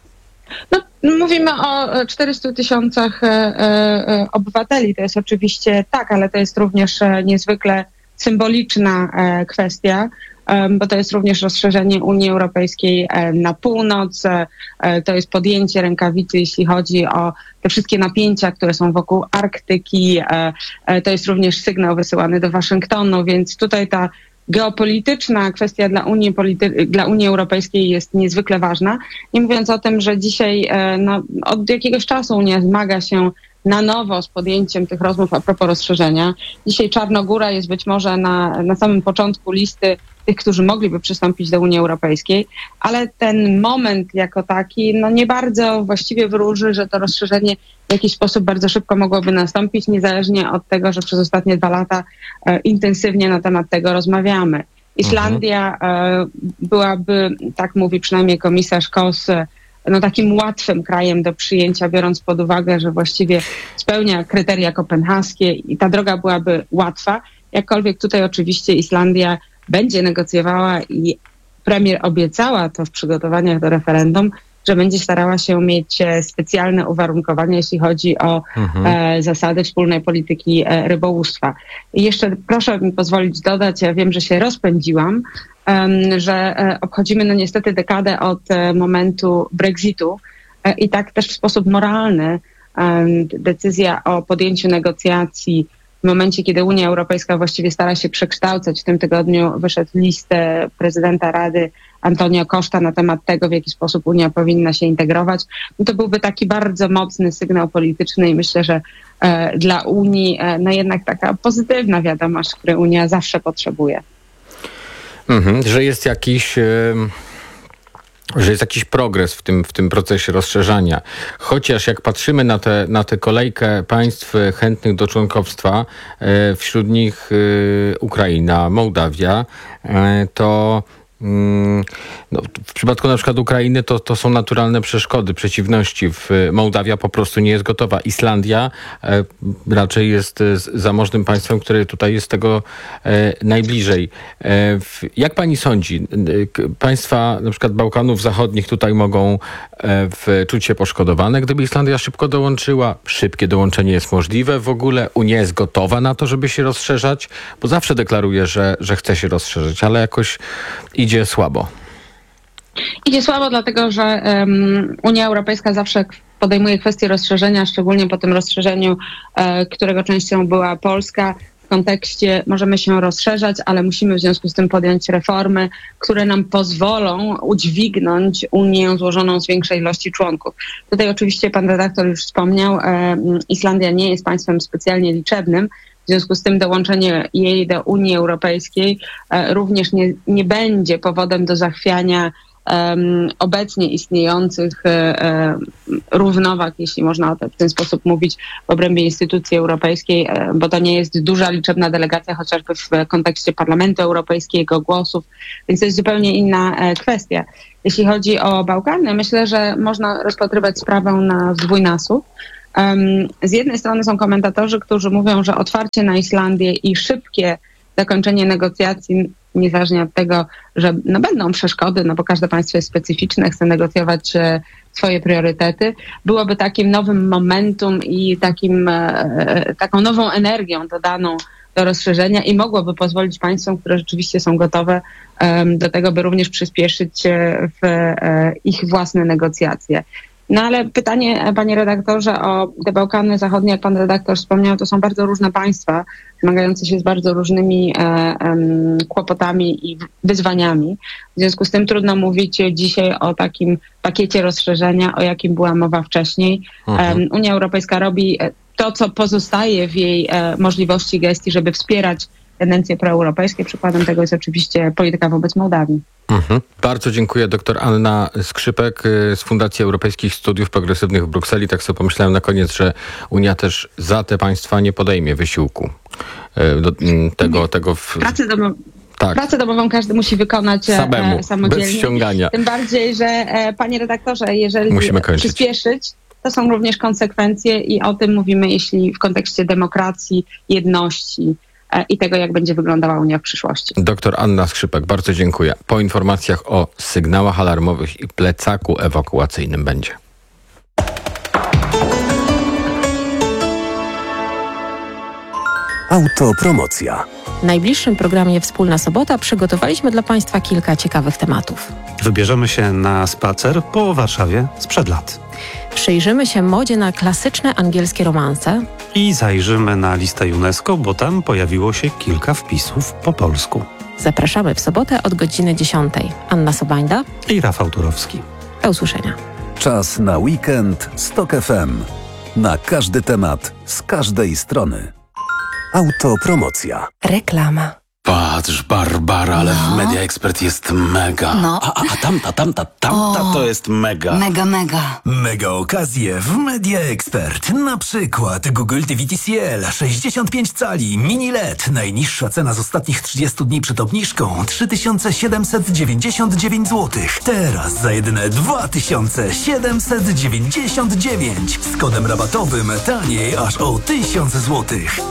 No, mówimy o czterystu tysiącach obywateli. To jest oczywiście tak, ale to jest również niezwykle symboliczna kwestia, bo to jest również rozszerzenie Unii Europejskiej na północ, to jest podjęcie rękawicy, jeśli chodzi o te wszystkie napięcia, które są wokół Arktyki, to jest również sygnał wysyłany do Waszyngtonu, więc tutaj ta geopolityczna kwestia dla Unii, polity- dla Unii Europejskiej jest niezwykle ważna. Nie mówiąc o tym, że dzisiaj no, od jakiegoś czasu Unia zmaga się na nowo z podjęciem tych rozmów a propos rozszerzenia. Dzisiaj Czarnogóra jest być może na, na samym początku listy tych, którzy mogliby przystąpić do Unii Europejskiej, ale ten moment jako taki no nie bardzo właściwie wróży, że to rozszerzenie w jakiś sposób bardzo szybko mogłoby nastąpić, niezależnie od tego, że przez ostatnie dwa lata e, intensywnie na temat tego rozmawiamy. Islandia e, byłaby, tak mówi przynajmniej komisarz Kos, no takim łatwym krajem do przyjęcia, biorąc pod uwagę, że właściwie spełnia kryteria kopenhaskie i ta droga byłaby łatwa. Jakkolwiek tutaj oczywiście Islandia będzie negocjowała i premier obiecała to w przygotowaniach do referendum, że będzie starała się mieć specjalne uwarunkowania, jeśli chodzi o mhm. e, zasady wspólnej polityki e, rybołówstwa. I jeszcze proszę mi pozwolić dodać, ja wiem, że się rozpędziłam, e, że e, obchodzimy no niestety dekadę od e, momentu Brexitu e, i tak też w sposób moralny e, decyzja o podjęciu negocjacji w momencie, kiedy Unia Europejska właściwie stara się przekształcać, w tym tygodniu wyszedł list prezydenta Rady Antonio Costa na temat tego, w jaki sposób Unia powinna się integrować. No to byłby taki bardzo mocny sygnał polityczny i myślę, że e, dla Unii e, no jednak taka pozytywna wiadomość, której Unia zawsze potrzebuje. Mhm, że jest jakiś... Y- że jest jakiś progres w tym, w tym procesie rozszerzania. Chociaż jak patrzymy na tę na tę kolejkę państw chętnych do członkowstwa, wśród nich Ukraina, Mołdawia, to no, w przypadku na przykład Ukrainy to, to są naturalne przeszkody, przeciwności. W Mołdawia po prostu nie jest gotowa. Islandia e, raczej jest zamożnym państwem, które tutaj jest tego e, najbliżej. E, w, jak pani sądzi, e, państwa na przykład Bałkanów Zachodnich tutaj mogą e, w, czuć się poszkodowane, gdyby Islandia szybko dołączyła? Szybkie dołączenie jest możliwe w ogóle? Unia jest gotowa na to, żeby się rozszerzać? Bo zawsze deklaruje, że, że chce się rozszerzyć, ale jakoś idzie słabo. Idzie słabo, dlatego że um, Unia Europejska zawsze podejmuje kwestię rozszerzenia, szczególnie po tym rozszerzeniu, e, którego częścią była Polska, kontekście możemy się rozszerzać, ale musimy w związku z tym podjąć reformy, które nam pozwolą udźwignąć Unię złożoną z większej ilości członków. Tutaj oczywiście pan redaktor już wspomniał, e, Islandia nie jest państwem specjalnie liczebnym, w związku z tym dołączenie jej do Unii Europejskiej e, również nie, nie będzie powodem do zachwiania Um, obecnie istniejących um, równowag, jeśli można w ten sposób mówić, w obrębie instytucji europejskiej, um, bo to nie jest duża, liczebna delegacja, chociażby w kontekście Parlamentu Europejskiego, głosów, więc to jest zupełnie inna e, kwestia. Jeśli chodzi o Bałkany, myślę, że można rozpatrywać sprawę na dwójnasób. Um, z jednej strony są komentatorzy, którzy mówią, że otwarcie na Islandię i szybkie zakończenie negocjacji, niezależnie od tego, że no będą przeszkody, no bo każde państwo jest specyficzne, chce negocjować e, swoje priorytety, byłoby takim nowym momentum i takim, e, taką nową energią dodaną do rozszerzenia i mogłoby pozwolić państwom, które rzeczywiście są gotowe e, do tego, by również przyspieszyć e, w e, ich własne negocjacje. No ale pytanie, panie redaktorze, o te Bałkany Zachodnie, jak pan redaktor wspomniał, to są bardzo różne państwa, zmagające się z bardzo różnymi e, e, kłopotami i wyzwaniami. W związku z tym trudno mówić dzisiaj o takim pakiecie rozszerzenia, o jakim była mowa wcześniej. E, Unia Europejska robi to, co pozostaje w jej e, możliwości i gestii, żeby wspierać tendencje proeuropejskie. Przykładem tego jest oczywiście polityka wobec Mołdawii. Mhm. Bardzo dziękuję. Doktor Anna Skrzypek z Fundacji Europejskich Studiów Progresywnych w Brukseli. Tak sobie pomyślałem na koniec, że Unia też za te państwa nie podejmie wysiłku. Do, tego, tego w... Pracę domową. Tak. Pracę domową każdy musi wykonać samemu, samodzielnie. Bez ściągania. Tym bardziej, że panie redaktorze, jeżeli przyspieszyć, to są również konsekwencje i o tym mówimy, jeśli w kontekście demokracji, jedności i tego, jak będzie wyglądała Unia w przyszłości. Doktor Anna Skrzypek, bardzo dziękuję. Po informacjach o sygnałach alarmowych i plecaku ewakuacyjnym będzie. Autopromocja. W najbliższym programie Wspólna Sobota przygotowaliśmy dla Państwa kilka ciekawych tematów. Wybierzemy się na spacer po Warszawie sprzed lat. Przyjrzymy się modzie na klasyczne angielskie romanse. I zajrzymy na listę UNESCO, bo tam pojawiło się kilka wpisów po polsku. Zapraszamy w sobotę od godziny dziesiątej. Anna Sobańda i Rafał Turowski. Do usłyszenia. Czas na weekend z TOK F M. Na każdy temat, z każdej strony. Autopromocja. Reklama. Patrz, Barbara, ale no. w Media Expert jest mega. No. A, a, a tamta, tamta, tamta o, to jest mega. Mega, mega. Mega okazje w Media Expert. Na przykład Google T V T C L sześćdziesiąt pięć cali mini L E D. Najniższa cena z ostatnich trzydziestu dni przed obniżką trzy tysiące siedemset dziewięćdziesiąt dziewięć złotych. Teraz za jedyne dwa tysiące siedemset dziewięćdziesiąt dziewięć. Z kodem rabatowym taniej aż o tysiąc złotych.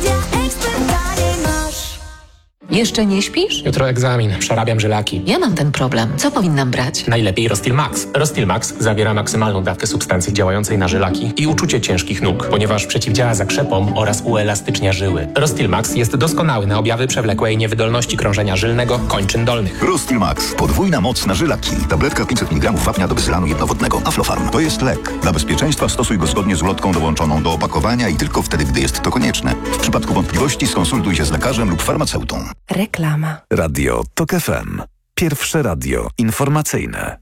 Jeszcze nie śpisz? Jutro egzamin. Przerabiam żylaki. Ja mam ten problem. Co powinnam brać? Najlepiej Rostil Max. Rostil Max zawiera maksymalną dawkę substancji działającej na żylaki i uczucie ciężkich nóg, ponieważ przeciwdziała zakrzepom oraz uelastycznia żyły. Rostil Max jest doskonały na objawy przewlekłej niewydolności krążenia żylnego kończyn dolnych. Rostil Max. Podwójna moc na żylaki. Tabletka pięćset miligramów wapnia do bezylanu jednowodnego. Aflofarm. To jest lek. Dla bezpieczeństwa stosuj go zgodnie z ulotką dołączoną do opakowania i tylko wtedy, gdy jest to konieczne. W przypadku wątpliwości skonsultuj się z lekarzem lub farmaceutą. Reklama. Radio TOK F M. Pierwsze radio informacyjne.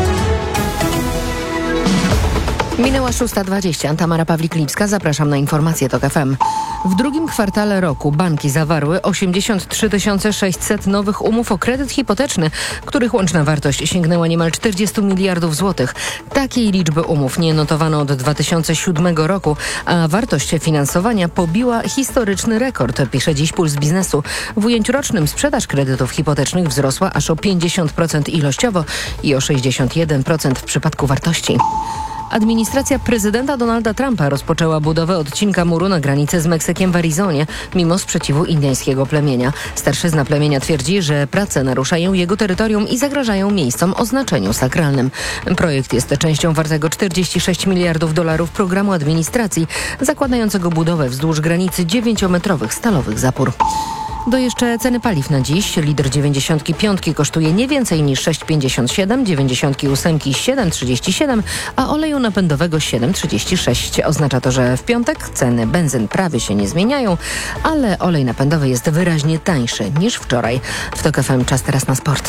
Minęła szósta dwadzieścia. Tamara Pawlik-Lipska. Zapraszam na informacje TOK F M. W drugim kwartale roku banki zawarły osiemdziesiąt trzy tysiące sześćset nowych umów o kredyt hipoteczny, których łączna wartość sięgnęła niemal czterdzieści miliardów złotych. Takiej liczby umów nie notowano od dwa tysiące siódmego roku, a wartość finansowania pobiła historyczny rekord, pisze dziś Puls Biznesu. W ujęciu rocznym sprzedaż kredytów hipotecznych wzrosła aż o pięćdziesiąt procent ilościowo i o sześćdziesiąt jeden procent w przypadku wartości. Administracja prezydenta Donalda Trumpa rozpoczęła budowę odcinka muru na granicy z Meksykiem w Arizonie, mimo sprzeciwu indyjskiego plemienia. Starszyzna plemienia twierdzi, że prace naruszają jego terytorium i zagrażają miejscom o znaczeniu sakralnym. Projekt jest częścią wartego czterdzieści sześć miliardów dolarów programu administracji, zakładającego budowę wzdłuż granicy dziewięciometrowych stalowych zapór. Do jeszcze ceny paliw na dziś. Litr dziewięćdziesiątki piątki kosztuje nie więcej niż sześć pięćdziesiąt siedem, dziewięćdziesiątki ósemki siedem trzydzieści siedem, a oleju napędowego siedem trzydzieści sześć. Oznacza to, że w piątek ceny benzyn prawie się nie zmieniają, ale olej napędowy jest wyraźnie tańszy niż wczoraj. W TOK F M czas teraz na sport.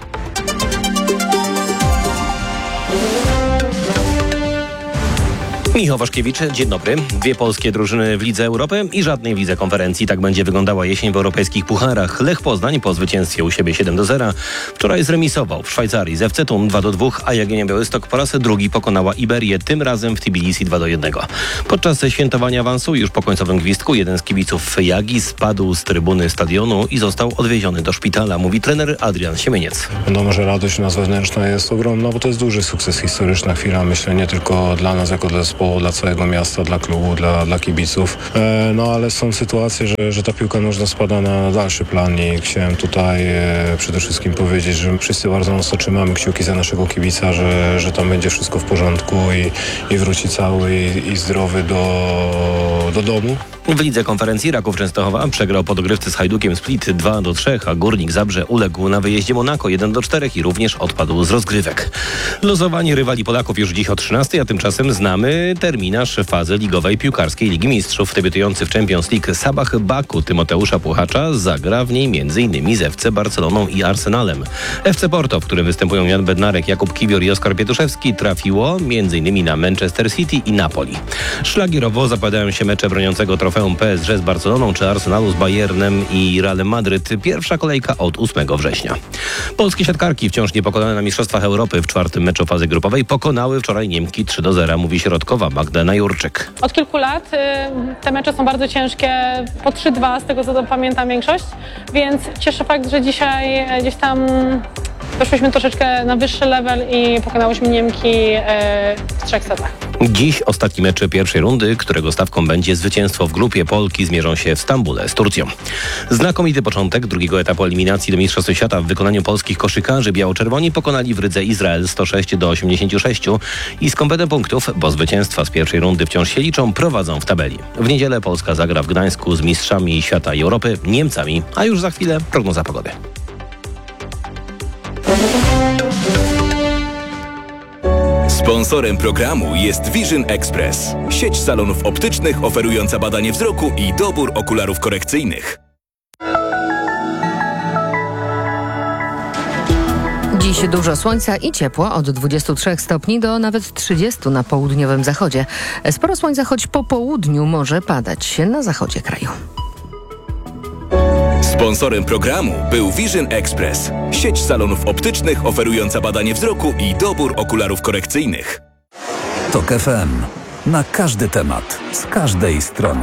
Michał Waszkiewicz, dzień dobry. Dwie polskie drużyny w Lidze Europy i żadnej w Lidze Konferencji. Tak będzie wyglądała jesień w europejskich pucharach. Lech Poznań po zwycięstwie u siebie siedem do zera wczoraj zremisował w Szwajcarii z F C Thun dwa do dwóch, a Jagiellonia Białystok po raz drugi pokonała Iberię, tym razem w Tbilisi dwa do jednego. Podczas świętowania awansu już po końcowym gwizdku jeden z kibiców Jagi spadł z trybuny stadionu i został odwieziony do szpitala, mówi trener Adrian Siemieniec. Wiadomo, że radość u nas wewnętrzna jest ogromna, bo to jest duży sukces, historyczna chwila, myślę, nie tylko dla nas jako dla zespołu, dla całego miasta, dla klubu, dla, dla kibiców. E, no ale są sytuacje, że, że ta piłka nożna spada na dalszy plan i chciałem tutaj e, przede wszystkim powiedzieć, że wszyscy bardzo mocno trzymamy kciuki za naszego kibica, że, że tam będzie wszystko w porządku i, i wróci cały i, i zdrowy do, do domu. W Lidze Konferencji Raków Częstochowa przegrał po dogrywce z Hajdukiem Split dwa do trzech, a Górnik Zabrze uległ na wyjeździe Monako jeden do czterech i również odpadł z rozgrywek. Losowanie rywali Polaków już dziś o trzynastej, a tymczasem znamy terminarz fazy ligowej piłkarskiej Ligi Mistrzów. Debiutujący w Champions League Sabah Baku Tymoteusza Puchacza zagra w niej między innymi z F C Barceloną i Arsenalem. F C Porto, w którym występują Jan Bednarek, Jakub Kiwior i Oskar Pietuszewski, trafiło między innymi na Manchester City i Napoli. Szlagierowo zapowiadają się mecze broniącego trofeum P S G z Barceloną czy Arsenalu z Bayernem i Realem Madryt. Pierwsza kolejka od ósmego września. Polskie siatkarki wciąż niepokonane na Mistrzostwach Europy w czwartym meczu fazy grupowej pokonały wczoraj Niemki trzy do zera, mówi środkowa Magdalena Jurczyk. Od kilku lat y, te mecze są bardzo ciężkie, po trzy dwa z tego co pamiętam większość, więc cieszy fakt, że dzisiaj gdzieś tam weszłyśmy troszeczkę na wyższy level i pokonałyśmy Niemki y, w trzech setach. Dziś ostatni mecz pierwszej rundy, którego stawką będzie zwycięstwo w grupie. Polki zmierzą się w Stambule z Turcją. Znakomity początek drugiego etapu eliminacji do Mistrzostw Świata w wykonaniu polskich koszykarzy. Biało-czerwoni pokonali w Rydze Izrael sto sześć do osiemdziesięciu sześciu i z kompletem punktów, bo zwycięstwa z pierwszej rundy wciąż się liczą, prowadzą w tabeli. W niedzielę Polska zagra w Gdańsku z mistrzami świata i Europy, Niemcami, a już za chwilę prognoza pogody. Sponsorem programu jest Vision Express, sieć salonów optycznych oferująca badanie wzroku i dobór okularów korekcyjnych. Dziś dużo słońca i ciepło, od dwudziestu trzech stopni do nawet trzydziestu na południowym zachodzie. Sporo słońca, choć po południu może padać na zachodzie kraju. Sponsorem programu był Vision Express, sieć salonów optycznych oferująca badanie wzroku i dobór okularów korekcyjnych. TOK F M. Na każdy temat, z każdej strony.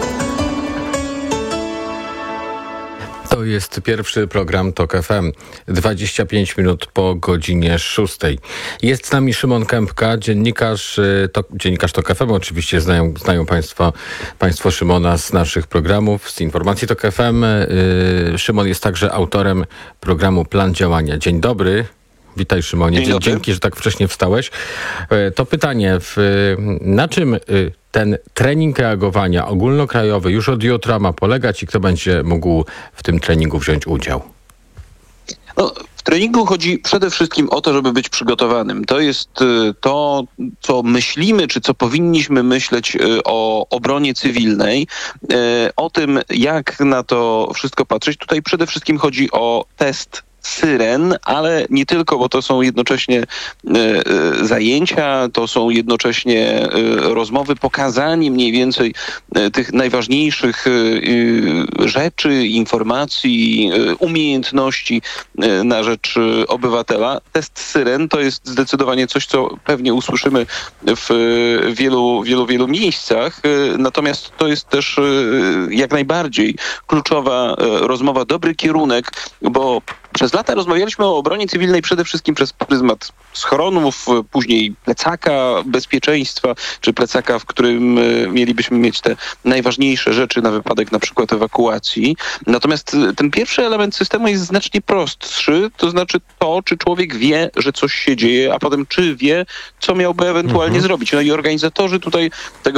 To jest pierwszy program TOK F M. dwadzieścia pięć minut po godzinie szóstej. Jest z nami Szymon Kępka, dziennikarz, to, dziennikarz TOK F M. Oczywiście znają, znają państwo, państwo Szymona z naszych programów, z informacji TOK F M. Yy, Szymon jest także autorem programu Plan Działania. Dzień dobry. Witaj, Szymonie. Dzień dobry. Dzięki, że tak wcześnie wstałeś. To pytanie, w, na czym ten trening reagowania ogólnokrajowy już od jutra ma polegać i kto będzie mógł w tym treningu wziąć udział? No, w treningu chodzi przede wszystkim o to, żeby być przygotowanym. To jest to, co myślimy, czy co powinniśmy myśleć o obronie cywilnej, o tym, jak na to wszystko patrzeć. Tutaj przede wszystkim chodzi o test syren, ale nie tylko, bo to są jednocześnie e, zajęcia, to są jednocześnie e, rozmowy, pokazanie mniej więcej e, tych najważniejszych e, rzeczy, informacji, e, umiejętności e, na rzecz e, obywatela. Test syren to jest zdecydowanie coś, co pewnie usłyszymy w e, wielu, wielu, wielu miejscach, e, natomiast to jest też e, jak najbardziej kluczowa e, rozmowa, dobry kierunek, bo przez lata rozmawialiśmy o obronie cywilnej przede wszystkim przez pryzmat schronów, później plecaka bezpieczeństwa, czy plecaka, w którym mielibyśmy mieć te najważniejsze rzeczy na wypadek na przykład ewakuacji. Natomiast ten pierwszy element systemu jest znacznie prostszy, to znaczy to, czy człowiek wie, że coś się dzieje, a potem czy wie, co miałby ewentualnie mhm. zrobić. No i organizatorzy tutaj tego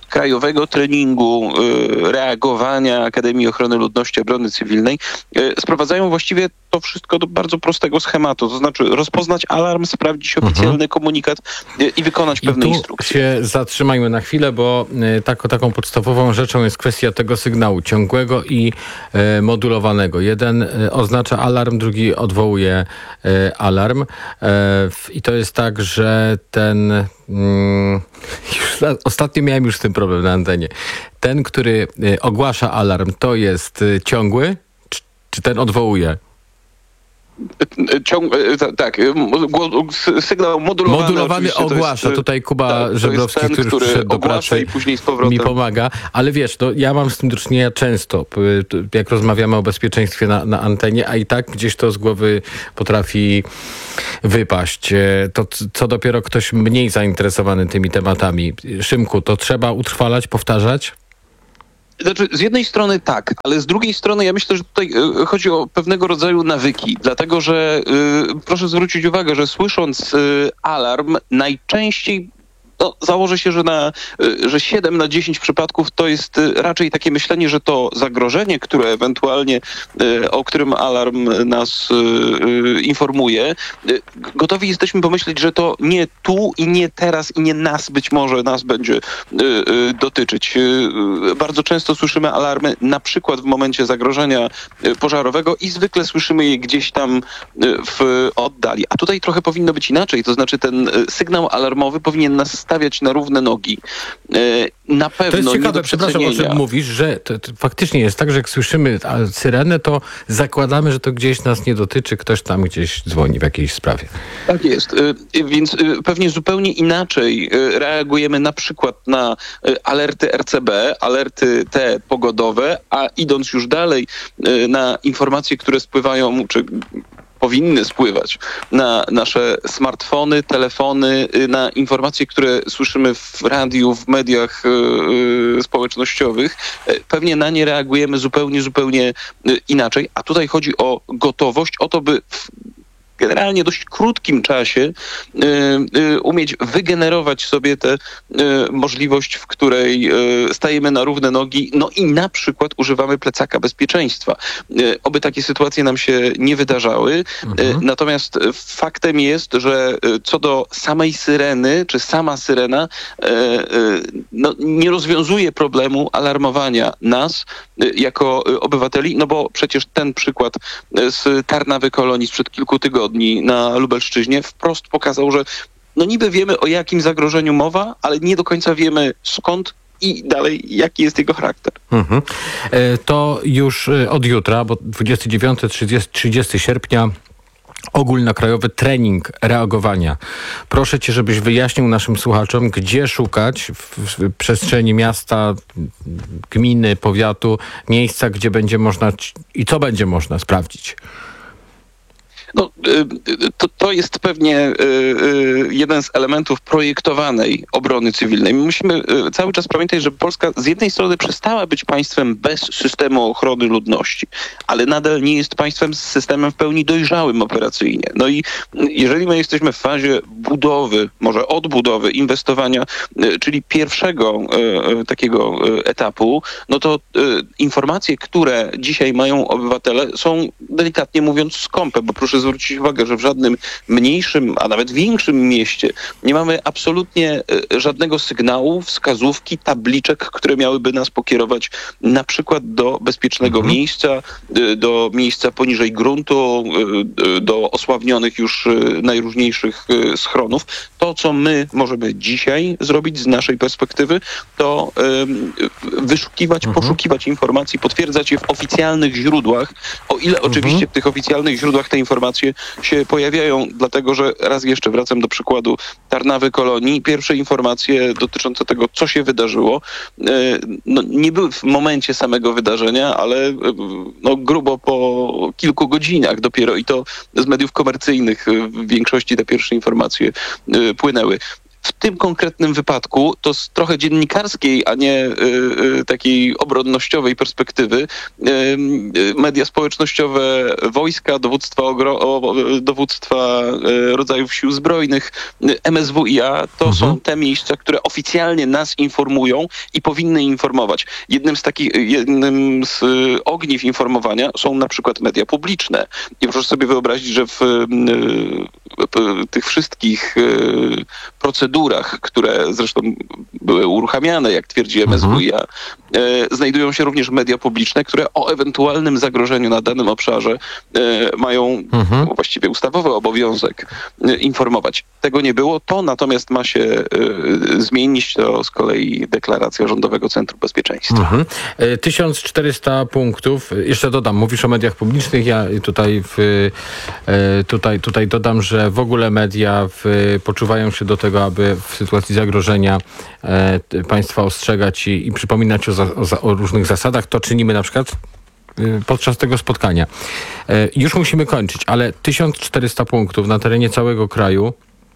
krajowego treningu y, reagowania Akademii Ochrony Ludności Obrony Cywilnej y, sprowadzają właściwie to wszystko do bardzo prostego schematu. To znaczy rozpoznać alarm, sprawdzić oficjalny mhm. komunikat y, i wykonać pewne I tu instrukcje. się zatrzymajmy na chwilę, bo y, tak, taką podstawową rzeczą jest kwestia tego sygnału ciągłego i y, modulowanego. Jeden y, oznacza alarm, drugi odwołuje y, alarm. Y, I to jest tak, że ten... Y, już ostatnio miałem już z tym problem na antenie. Ten, który y, ogłasza alarm, to jest y, ciągły, czy, czy ten odwołuje? Ciąg, tak, sygnał modulowany. Modulowany ogłasza. Jest, tutaj Kuba tak, Żebrowski, ten, który, który przyszedł do pracy, i później z powrotem mi pomaga. Ale wiesz, no, ja mam z tym do czynienia często, jak rozmawiamy o bezpieczeństwie na, na antenie, a i tak gdzieś to z głowy potrafi wypaść. To co dopiero ktoś mniej zainteresowany tymi tematami. Szymku, to trzeba utrwalać, powtarzać? Znaczy, z jednej strony tak, ale z drugiej strony ja myślę, że tutaj y, chodzi o pewnego rodzaju nawyki, dlatego że y, proszę zwrócić uwagę, że słysząc y, alarm najczęściej no, założę się, że, na, że siedem na dziesięć przypadków to jest raczej takie myślenie, że to zagrożenie, które ewentualnie, o którym alarm nas informuje, gotowi jesteśmy pomyśleć, że to nie tu i nie teraz i nie nas być może nas będzie dotyczyć. Bardzo często słyszymy alarmy na przykład w momencie zagrożenia pożarowego i zwykle słyszymy je gdzieś tam w oddali. A tutaj trochę powinno być inaczej, to znaczy ten sygnał alarmowy powinien nas stawiać na równe nogi. Na pewno to jest ciekawe, nie do przepraszam, o czym mówisz, że to, to faktycznie jest tak, że jak słyszymy syrenę, to zakładamy, że to gdzieś nas nie dotyczy, ktoś tam gdzieś dzwoni w jakiejś sprawie. Tak jest, więc pewnie zupełnie inaczej reagujemy na przykład na alerty R C B, alerty te pogodowe, a idąc już dalej na informacje, które spływają, czy powinny spływać na nasze smartfony, telefony, na informacje, które słyszymy w radiu, w mediach yy, społecznościowych. Pewnie na nie reagujemy zupełnie, zupełnie inaczej. A tutaj chodzi o gotowość, o to, by w generalnie dość krótkim czasie y, y, umieć wygenerować sobie tę y, możliwość, w której y, stajemy na równe nogi, no i na przykład używamy plecaka bezpieczeństwa. Y, oby takie sytuacje nam się nie wydarzały. Mhm. Y, natomiast faktem jest, że y, co do samej syreny, czy sama syrena y, y, no, nie rozwiązuje problemu alarmowania nas y, jako y, obywateli, no bo przecież ten przykład y, z Tarnawy Kolonii sprzed kilku tygodni na Lubelszczyźnie wprost pokazał, że no niby wiemy, o jakim zagrożeniu mowa, ale nie do końca wiemy skąd i dalej jaki jest jego charakter. Mhm. To już od jutra, bo dwudziestego dziewiątego do trzydziestego sierpnia ogólnokrajowy trening reagowania. Proszę cię, żebyś wyjaśnił naszym słuchaczom, gdzie szukać w, w przestrzeni miasta, gminy, powiatu, miejsca, gdzie będzie można i co będzie można sprawdzić. No, to, to jest pewnie jeden z elementów projektowanej obrony cywilnej. My musimy cały czas pamiętać, że Polska z jednej strony przestała być państwem bez systemu ochrony ludności, ale nadal nie jest państwem z systemem w pełni dojrzałym operacyjnie. No i jeżeli my jesteśmy w fazie budowy, może odbudowy, inwestowania, czyli pierwszego takiego etapu, no to informacje, które dzisiaj mają obywatele, są delikatnie mówiąc skąpe, bo proszę zwrócić uwagę, że w żadnym mniejszym, a nawet większym mieście nie mamy absolutnie żadnego sygnału, wskazówki, tabliczek, które miałyby nas pokierować na przykład do bezpiecznego mhm. miejsca, do miejsca poniżej gruntu, do osławnionych już najróżniejszych schronów. To, co my możemy dzisiaj zrobić z naszej perspektywy, to wyszukiwać, mhm. poszukiwać informacji, potwierdzać je w oficjalnych źródłach, o ile mhm. oczywiście w tych oficjalnych źródłach te informacje się pojawiają, dlatego że raz jeszcze wracam do przykładu Tarnawy Kolonii. Pierwsze informacje dotyczące tego, co się wydarzyło, no, nie były w momencie samego wydarzenia, ale no, grubo po kilku godzinach dopiero i to z mediów komercyjnych w większości te pierwsze informacje płynęły. w tym konkretnym wypadku to z trochę dziennikarskiej, a nie y, y, takiej obronnościowej perspektywy y, y, media społecznościowe, wojska, dowództwa, ogro, o, dowództwa y, rodzajów sił zbrojnych, y, M S W I A, to mhm. są te miejsca, które oficjalnie nas informują i powinny informować. Jednym z takich, jednym z y, ogniw informowania są na przykład media publiczne. I proszę sobie wyobrazić, że w y, y, tych wszystkich y, procedurach, które zresztą były uruchamiane, jak twierdzi M S W I A, mhm. y, znajdują się również media publiczne, które o ewentualnym zagrożeniu na danym obszarze y, mają mhm. właściwie ustawowy obowiązek y, informować. Tego nie było, to natomiast ma się y, zmienić, to z kolei deklaracja Rządowego Centrum Bezpieczeństwa. Mhm. tysiąc czterysta punktów. Jeszcze dodam, mówisz o mediach publicznych, ja tutaj, w, tutaj, tutaj dodam, że w ogóle media w, poczuwają się do tego, aby w sytuacji zagrożenia e, państwa ostrzegać i, i przypominać o, za, o, o różnych zasadach. To czynimy na przykład podczas tego spotkania. E, już musimy kończyć, ale tysiąc czterysta punktów na terenie całego kraju.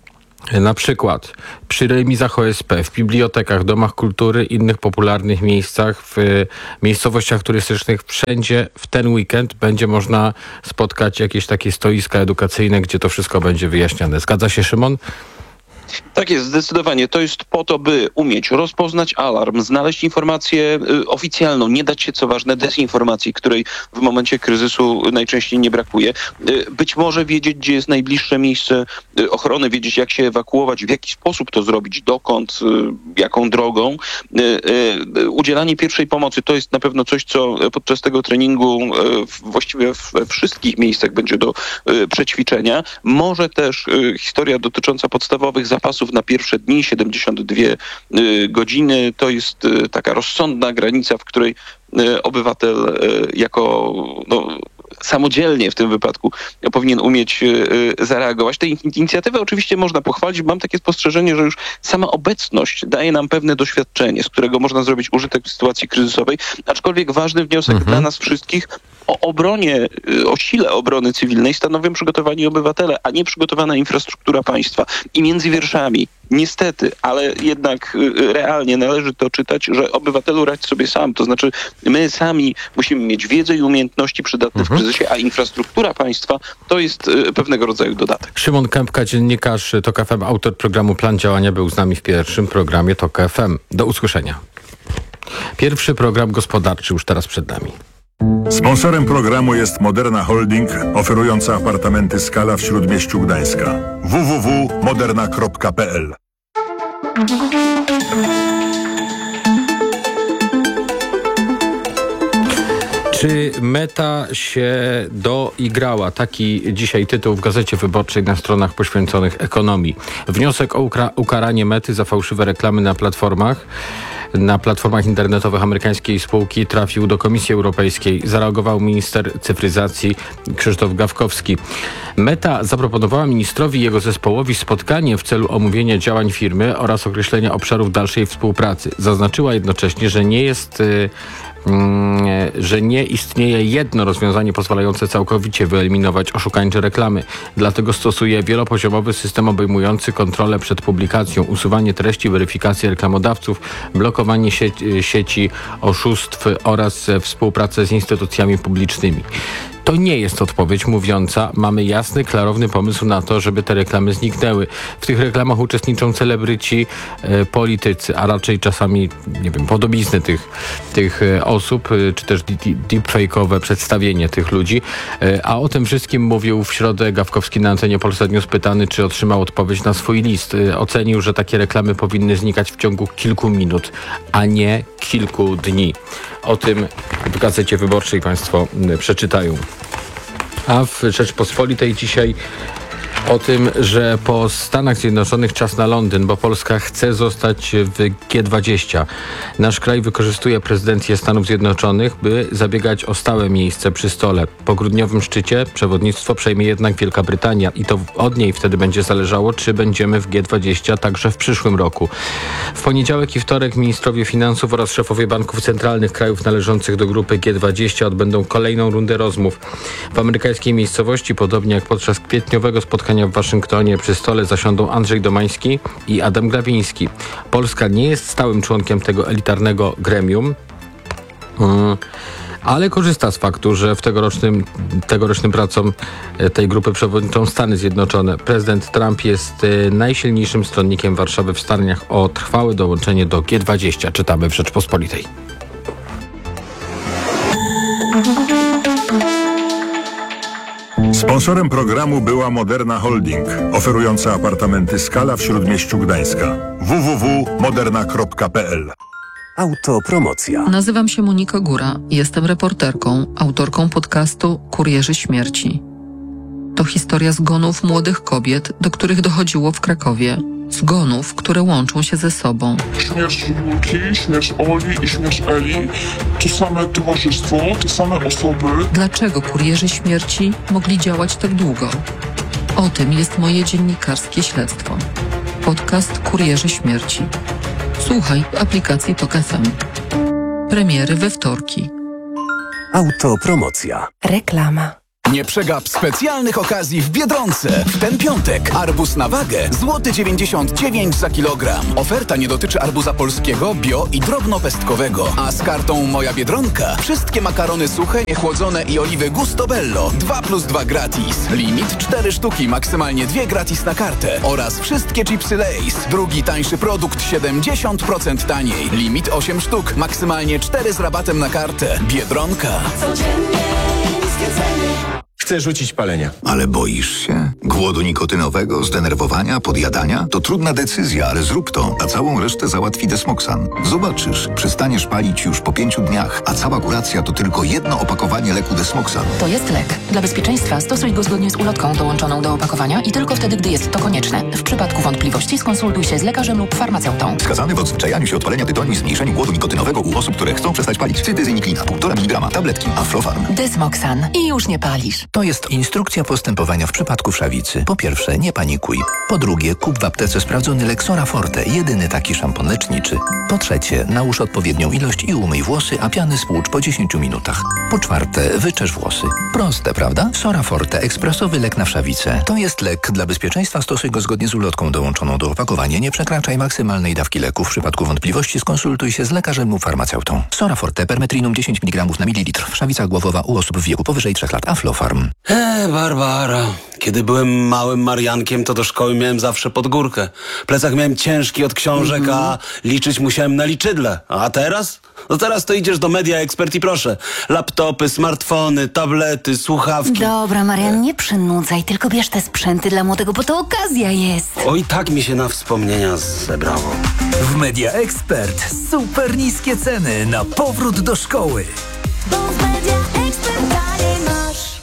Na przykład przy remizach O S P, w bibliotekach, domach kultury, innych popularnych miejscach, w miejscowościach turystycznych, wszędzie w ten weekend będzie można spotkać jakieś takie stoiska edukacyjne, gdzie to wszystko będzie wyjaśniane. Zgadza się, Szymon? Tak jest, zdecydowanie. To jest po to, by umieć rozpoznać alarm, znaleźć informację y, oficjalną, nie dać się, co ważne, dezinformacji, której w momencie kryzysu najczęściej nie brakuje. Y, być może wiedzieć, gdzie jest najbliższe miejsce y, ochrony, wiedzieć, jak się ewakuować, w jaki sposób to zrobić, dokąd, y, jaką drogą. Y, y, udzielanie pierwszej pomocy to jest na pewno coś, co podczas tego treningu y, właściwie we wszystkich miejscach będzie do y, przećwiczenia. Może też y, historia dotycząca podstawowych zapasów na pierwsze dni, siedemdziesiąt dwie y, godziny. To jest y, taka rozsądna granica, w której y, obywatel y, jako no, samodzielnie w tym wypadku powinien umieć y, zareagować. Tej inicjatywy oczywiście można pochwalić. Mam takie spostrzeżenie, że już sama obecność daje nam pewne doświadczenie, z którego można zrobić użytek w sytuacji kryzysowej, aczkolwiek ważny wniosek mhm. dla nas wszystkich o obronie, o sile obrony cywilnej stanowią przygotowani obywatele, a nie przygotowana infrastruktura państwa. I między wierszami, niestety, ale jednak realnie należy to czytać, że obywatelu radź sobie sam. To znaczy my sami musimy mieć wiedzę i umiejętności przydatne mhm. w kryzysie, a infrastruktura państwa to jest pewnego rodzaju dodatek. Szymon Kępka, dziennikarz TOK F M, autor programu Plan Działania, był z nami w pierwszym programie TOK F M. Do usłyszenia. Pierwszy program gospodarczy już teraz przed nami. Sponsorem programu jest Moderna Holding, oferująca apartamenty Skala w Śródmieściu Gdańska. w w w kropka moderna kropka p l. Czy Meta się doigrała? Taki dzisiaj tytuł w Gazecie Wyborczej na stronach poświęconych ekonomii. Wniosek o ukra- ukaranie Mety za fałszywe reklamy na platformach na platformach internetowych amerykańskiej spółki trafił do Komisji Europejskiej. Zareagował minister cyfryzacji Krzysztof Gawkowski. Meta zaproponowała ministrowi i jego zespołowi spotkanie w celu omówienia działań firmy oraz określenia obszarów dalszej współpracy. Zaznaczyła jednocześnie, że nie jest... Yy, że nie istnieje jedno rozwiązanie pozwalające całkowicie wyeliminować oszukańcze reklamy. Dlatego stosuje wielopoziomowy system obejmujący kontrolę przed publikacją, usuwanie treści, weryfikację reklamodawców, blokowanie sieci, sieci oszustw oraz współpracę z instytucjami publicznymi. To nie jest odpowiedź mówiąca, mamy jasny, klarowny pomysł na to, żeby te reklamy zniknęły. W tych reklamach uczestniczą celebryci, e, politycy, a raczej czasami, nie wiem, podobizny tych, tych e, osób, e, czy też deepfake'owe przedstawienie tych ludzi. E, a o tym wszystkim mówił w środę Gawkowski na antenie Polsat News, pytany, czy otrzymał odpowiedź na swój list. E, ocenił, że takie reklamy powinny znikać w ciągu kilku minut, a nie kilku dni. O tym w Gazecie Wyborczej Państwo przeczytają. A w Rzeczpospolitej dzisiaj o tym, że po Stanach Zjednoczonych czas na Londyn, bo Polska chce zostać w G dwadzieścia. Nasz kraj wykorzystuje prezydencję Stanów Zjednoczonych, by zabiegać o stałe miejsce przy stole. Po grudniowym szczycie przewodnictwo przejmie jednak Wielka Brytania i to od niej wtedy będzie zależało, czy będziemy w G dwadzieścia także w przyszłym roku. W poniedziałek i wtorek ministrowie finansów oraz szefowie banków centralnych krajów należących do grupy G dwadzieścia odbędą kolejną rundę rozmów. W amerykańskiej miejscowości, podobnie jak podczas kwietniowego spotkania spotkania w Waszyngtonie przy stole zasiądą Andrzej Domański i Adam Glapiński. Polska nie jest stałym członkiem tego elitarnego gremium, hmm. ale korzysta z faktu, że w tegorocznym, tegorocznym pracom tej grupy przewodniczą Stany Zjednoczone. Prezydent Trump jest najsilniejszym stronnikiem Warszawy w staraniach o trwałe dołączenie do G dwadzieścia, czytamy w Rzeczpospolitej. Sponsorem programu była Moderna Holding, oferująca apartamenty Skala w Śródmieściu Gdańska. w w w kropka moderna kropka p l. Autopromocja. Nazywam się Monika Góra i jestem reporterką, autorką podcastu Kurierzy Śmierci. To historia zgonów młodych kobiet, do których dochodziło w Krakowie. Zgonów, które łączą się ze sobą. Śmierć Julki, śmierć Oli i śmierć Eli to same towarzystwo, te same osoby. Dlaczego kurierzy śmierci mogli działać tak długo? O tym jest moje dziennikarskie śledztwo. Podcast Kurierzy Śmierci. Słuchaj w aplikacji Tok F M. Premiery we wtorki. Autopromocja. Reklama. Nie przegap specjalnych okazji w Biedronce. W ten piątek arbuz na wagę złoty dziewięćdziesiąt dziewięć za kilogram. Oferta nie dotyczy arbuza polskiego, bio i drobnopestkowego. A z kartą Moja Biedronka wszystkie makarony suche, niechłodzone i oliwy Gusto Bello dwa plus dwa gratis. Limit cztery sztuki, maksymalnie dwie gratis na kartę. Oraz wszystkie chipsy Lay's. Drugi tańszy produkt siedemdziesiąt procent taniej. Limit osiem sztuk, maksymalnie cztery z rabatem na kartę. Biedronka. Codziennie niskie ceny. Chcę rzucić palenia. Ale boisz się? Głodu nikotynowego, zdenerwowania, podjadania? To trudna decyzja, ale zrób to, a całą resztę załatwi Desmoxan. Zobaczysz, przestaniesz palić już po pięciu dniach, a cała kuracja to tylko jedno opakowanie leku Desmoxan. To jest lek. Dla bezpieczeństwa stosuj go zgodnie z ulotką dołączoną do opakowania i tylko wtedy, gdy jest to konieczne. W przypadku wątpliwości skonsultuj się z lekarzem lub farmaceutą. Wskazany w odzwyczajaniu się od palenia tytoniu i zmniejszeniu głodu nikotynowego u osób, które chcą przestać palić. Cytyzyniklina, półtora miligrama, tabletki, Aflofarm. Desmoxan. I już nie palisz. To jest instrukcja postępowania w przypadku wszawicy. Po pierwsze, nie panikuj. Po drugie, kup w aptece sprawdzony lek Sora Forte, jedyny taki szampon leczniczy. Po trzecie, nałóż odpowiednią ilość i umyj włosy, a piany spłucz po dziesięciu minutach. Po czwarte, wyczesz włosy. Proste, prawda? Sora Forte, ekspresowy lek na wszawicę. To jest lek. Dla bezpieczeństwa stosuj go zgodnie z ulotką dołączoną do opakowania. Nie przekraczaj maksymalnej dawki leku. W przypadku wątpliwości skonsultuj się z lekarzem lub farmaceutą. Sora Forte, permetrinum dziesięć miligramów na mililitr. Wszawica głowowa u osób w wieku powyżej trzech lat. Aflofarm. Eee, Barbara. Kiedy byłem małym Mariankiem, to do szkoły miałem zawsze pod górkę. Plecak miałem ciężki od książek, mm-hmm. a liczyć musiałem na liczydle. A teraz? No teraz to idziesz do Media Expert i proszę. Laptopy, smartfony, tablety, słuchawki. Dobra, Marian, nie przynudzaj, tylko bierz te sprzęty dla młodego, bo to okazja jest. Oj, tak mi się na wspomnienia zebrało. W Media Expert super niskie ceny na powrót do szkoły. Bo w Media Expert dalej masz.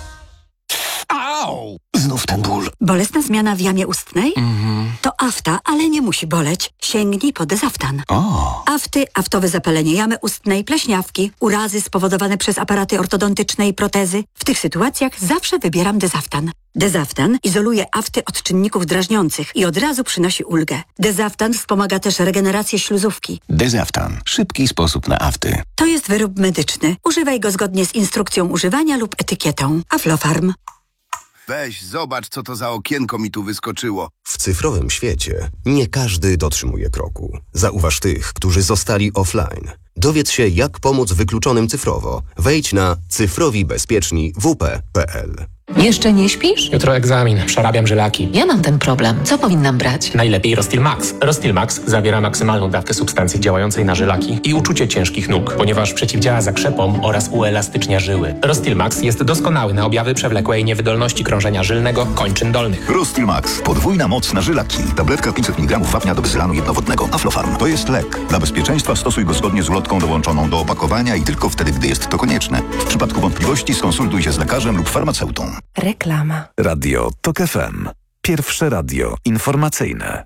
Au! Znów ten ból. Bolesna zmiana w jamie ustnej? Mhm. To afta, ale nie musi boleć. Sięgnij po Dezaftan. O. Afty, aftowe zapalenie jamy ustnej, pleśniawki, urazy spowodowane przez aparaty ortodontyczne i protezy. W tych sytuacjach zawsze wybieram Dezaftan. Dezaftan izoluje afty od czynników drażniących i od razu przynosi ulgę. Dezaftan wspomaga też regenerację śluzówki. Dezaftan. Szybki sposób na afty. To jest wyrób medyczny. Używaj go zgodnie z instrukcją używania lub etykietą. Aflofarm. Weź, zobacz, co to za okienko mi tu wyskoczyło. W cyfrowym świecie nie każdy dotrzymuje kroku. Zauważ tych, którzy zostali offline. Dowiedz się, jak pomóc wykluczonym cyfrowo. Wejdź na cyfrowi bezpieczni w p kropka p l. Jeszcze nie śpisz? Jutro egzamin, przerabiam żylaki. Ja mam ten problem. Co powinnam brać? Najlepiej Rostil Max. Rostil Max zawiera maksymalną dawkę substancji działającej na żylaki i uczucie ciężkich nóg, ponieważ przeciwdziała zakrzepom oraz uelastycznia żyły. Rostil Max jest doskonały na objawy przewlekłej niewydolności krążenia żylnego kończyn dolnych. Rostil Max. Podwójna moc na żylaki. Tabletka pięćset miligramów wapnia do bezylanu jednowodnego. Aflofarm. To jest lek. Dla bezpieczeństwa stosuj go zgodnie z ulotką dołączoną do opakowania i tylko wtedy, gdy jest to konieczne. W przypadku wątpliwości skonsultuj się z lekarzem lub farmaceutą. Reklama. Radio Tok F M. Pierwsze radio informacyjne.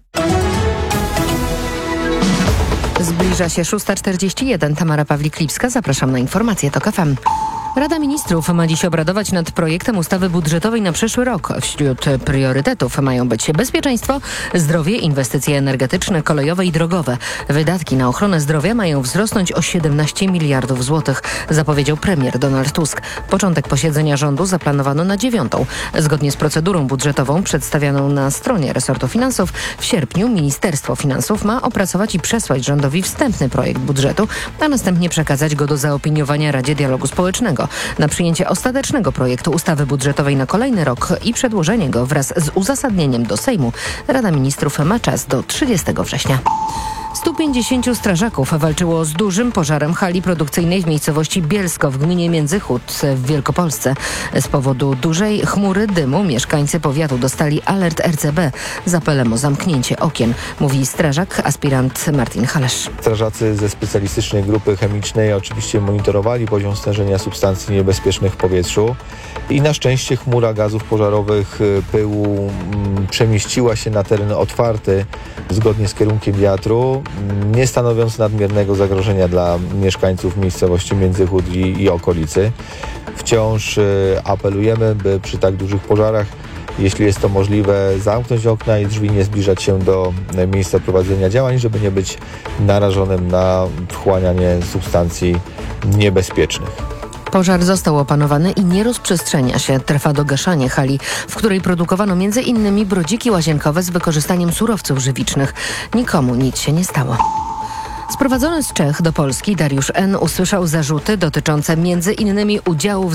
Zbliża się szósta czterdzieści jeden. Tamara Pawlik-Lipska. Zapraszam na informacje Tok F M. Rada Ministrów ma dziś obradować nad projektem ustawy budżetowej na przyszły rok. Wśród priorytetów mają być bezpieczeństwo, zdrowie, inwestycje energetyczne, kolejowe i drogowe. Wydatki na ochronę zdrowia mają wzrosnąć o siedemnaście miliardów złotych, zapowiedział premier Donald Tusk. Początek posiedzenia rządu zaplanowano na dziewiątą. Zgodnie z procedurą budżetową przedstawioną na stronie resortu finansów, w sierpniu Ministerstwo Finansów ma opracować i przesłać rządowi wstępny projekt budżetu, a następnie przekazać go do zaopiniowania Radzie Dialogu Społecznego. Na przyjęcie ostatecznego projektu ustawy budżetowej na kolejny rok i przedłożenie go wraz z uzasadnieniem do Sejmu Rada Ministrów ma czas do trzydziestego września. stu pięćdziesięciu strażaków walczyło z dużym pożarem hali produkcyjnej w miejscowości Bielsko w gminie Międzychód w Wielkopolsce. Z powodu dużej chmury dymu mieszkańcy powiatu dostali alert R C B z apelem o zamknięcie okien, mówi strażak aspirant Martin Halesz. Strażacy ze specjalistycznej grupy chemicznej oczywiście monitorowali poziom stężenia substancji niebezpiecznych w powietrzu i na szczęście chmura gazów pożarowych, pyłu m, przemieściła się na teren otwarty zgodnie z kierunkiem wiatru, nie stanowiąc nadmiernego zagrożenia dla mieszkańców miejscowości Międzychód i, i okolicy. Wciąż y, apelujemy, by przy tak dużych pożarach, jeśli jest to możliwe, zamknąć okna i drzwi, nie zbliżać się do miejsca prowadzenia działań, żeby nie być narażonym na wchłanianie substancji niebezpiecznych. Pożar został opanowany i nie rozprzestrzenia się. Trwa dogaszanie hali, w której produkowano między innymi brodziki łazienkowe z wykorzystaniem surowców żywicznych. Nikomu nic się nie stało. Sprowadzony z Czech do Polski Dariusz N. usłyszał zarzuty dotyczące między innymi udziału w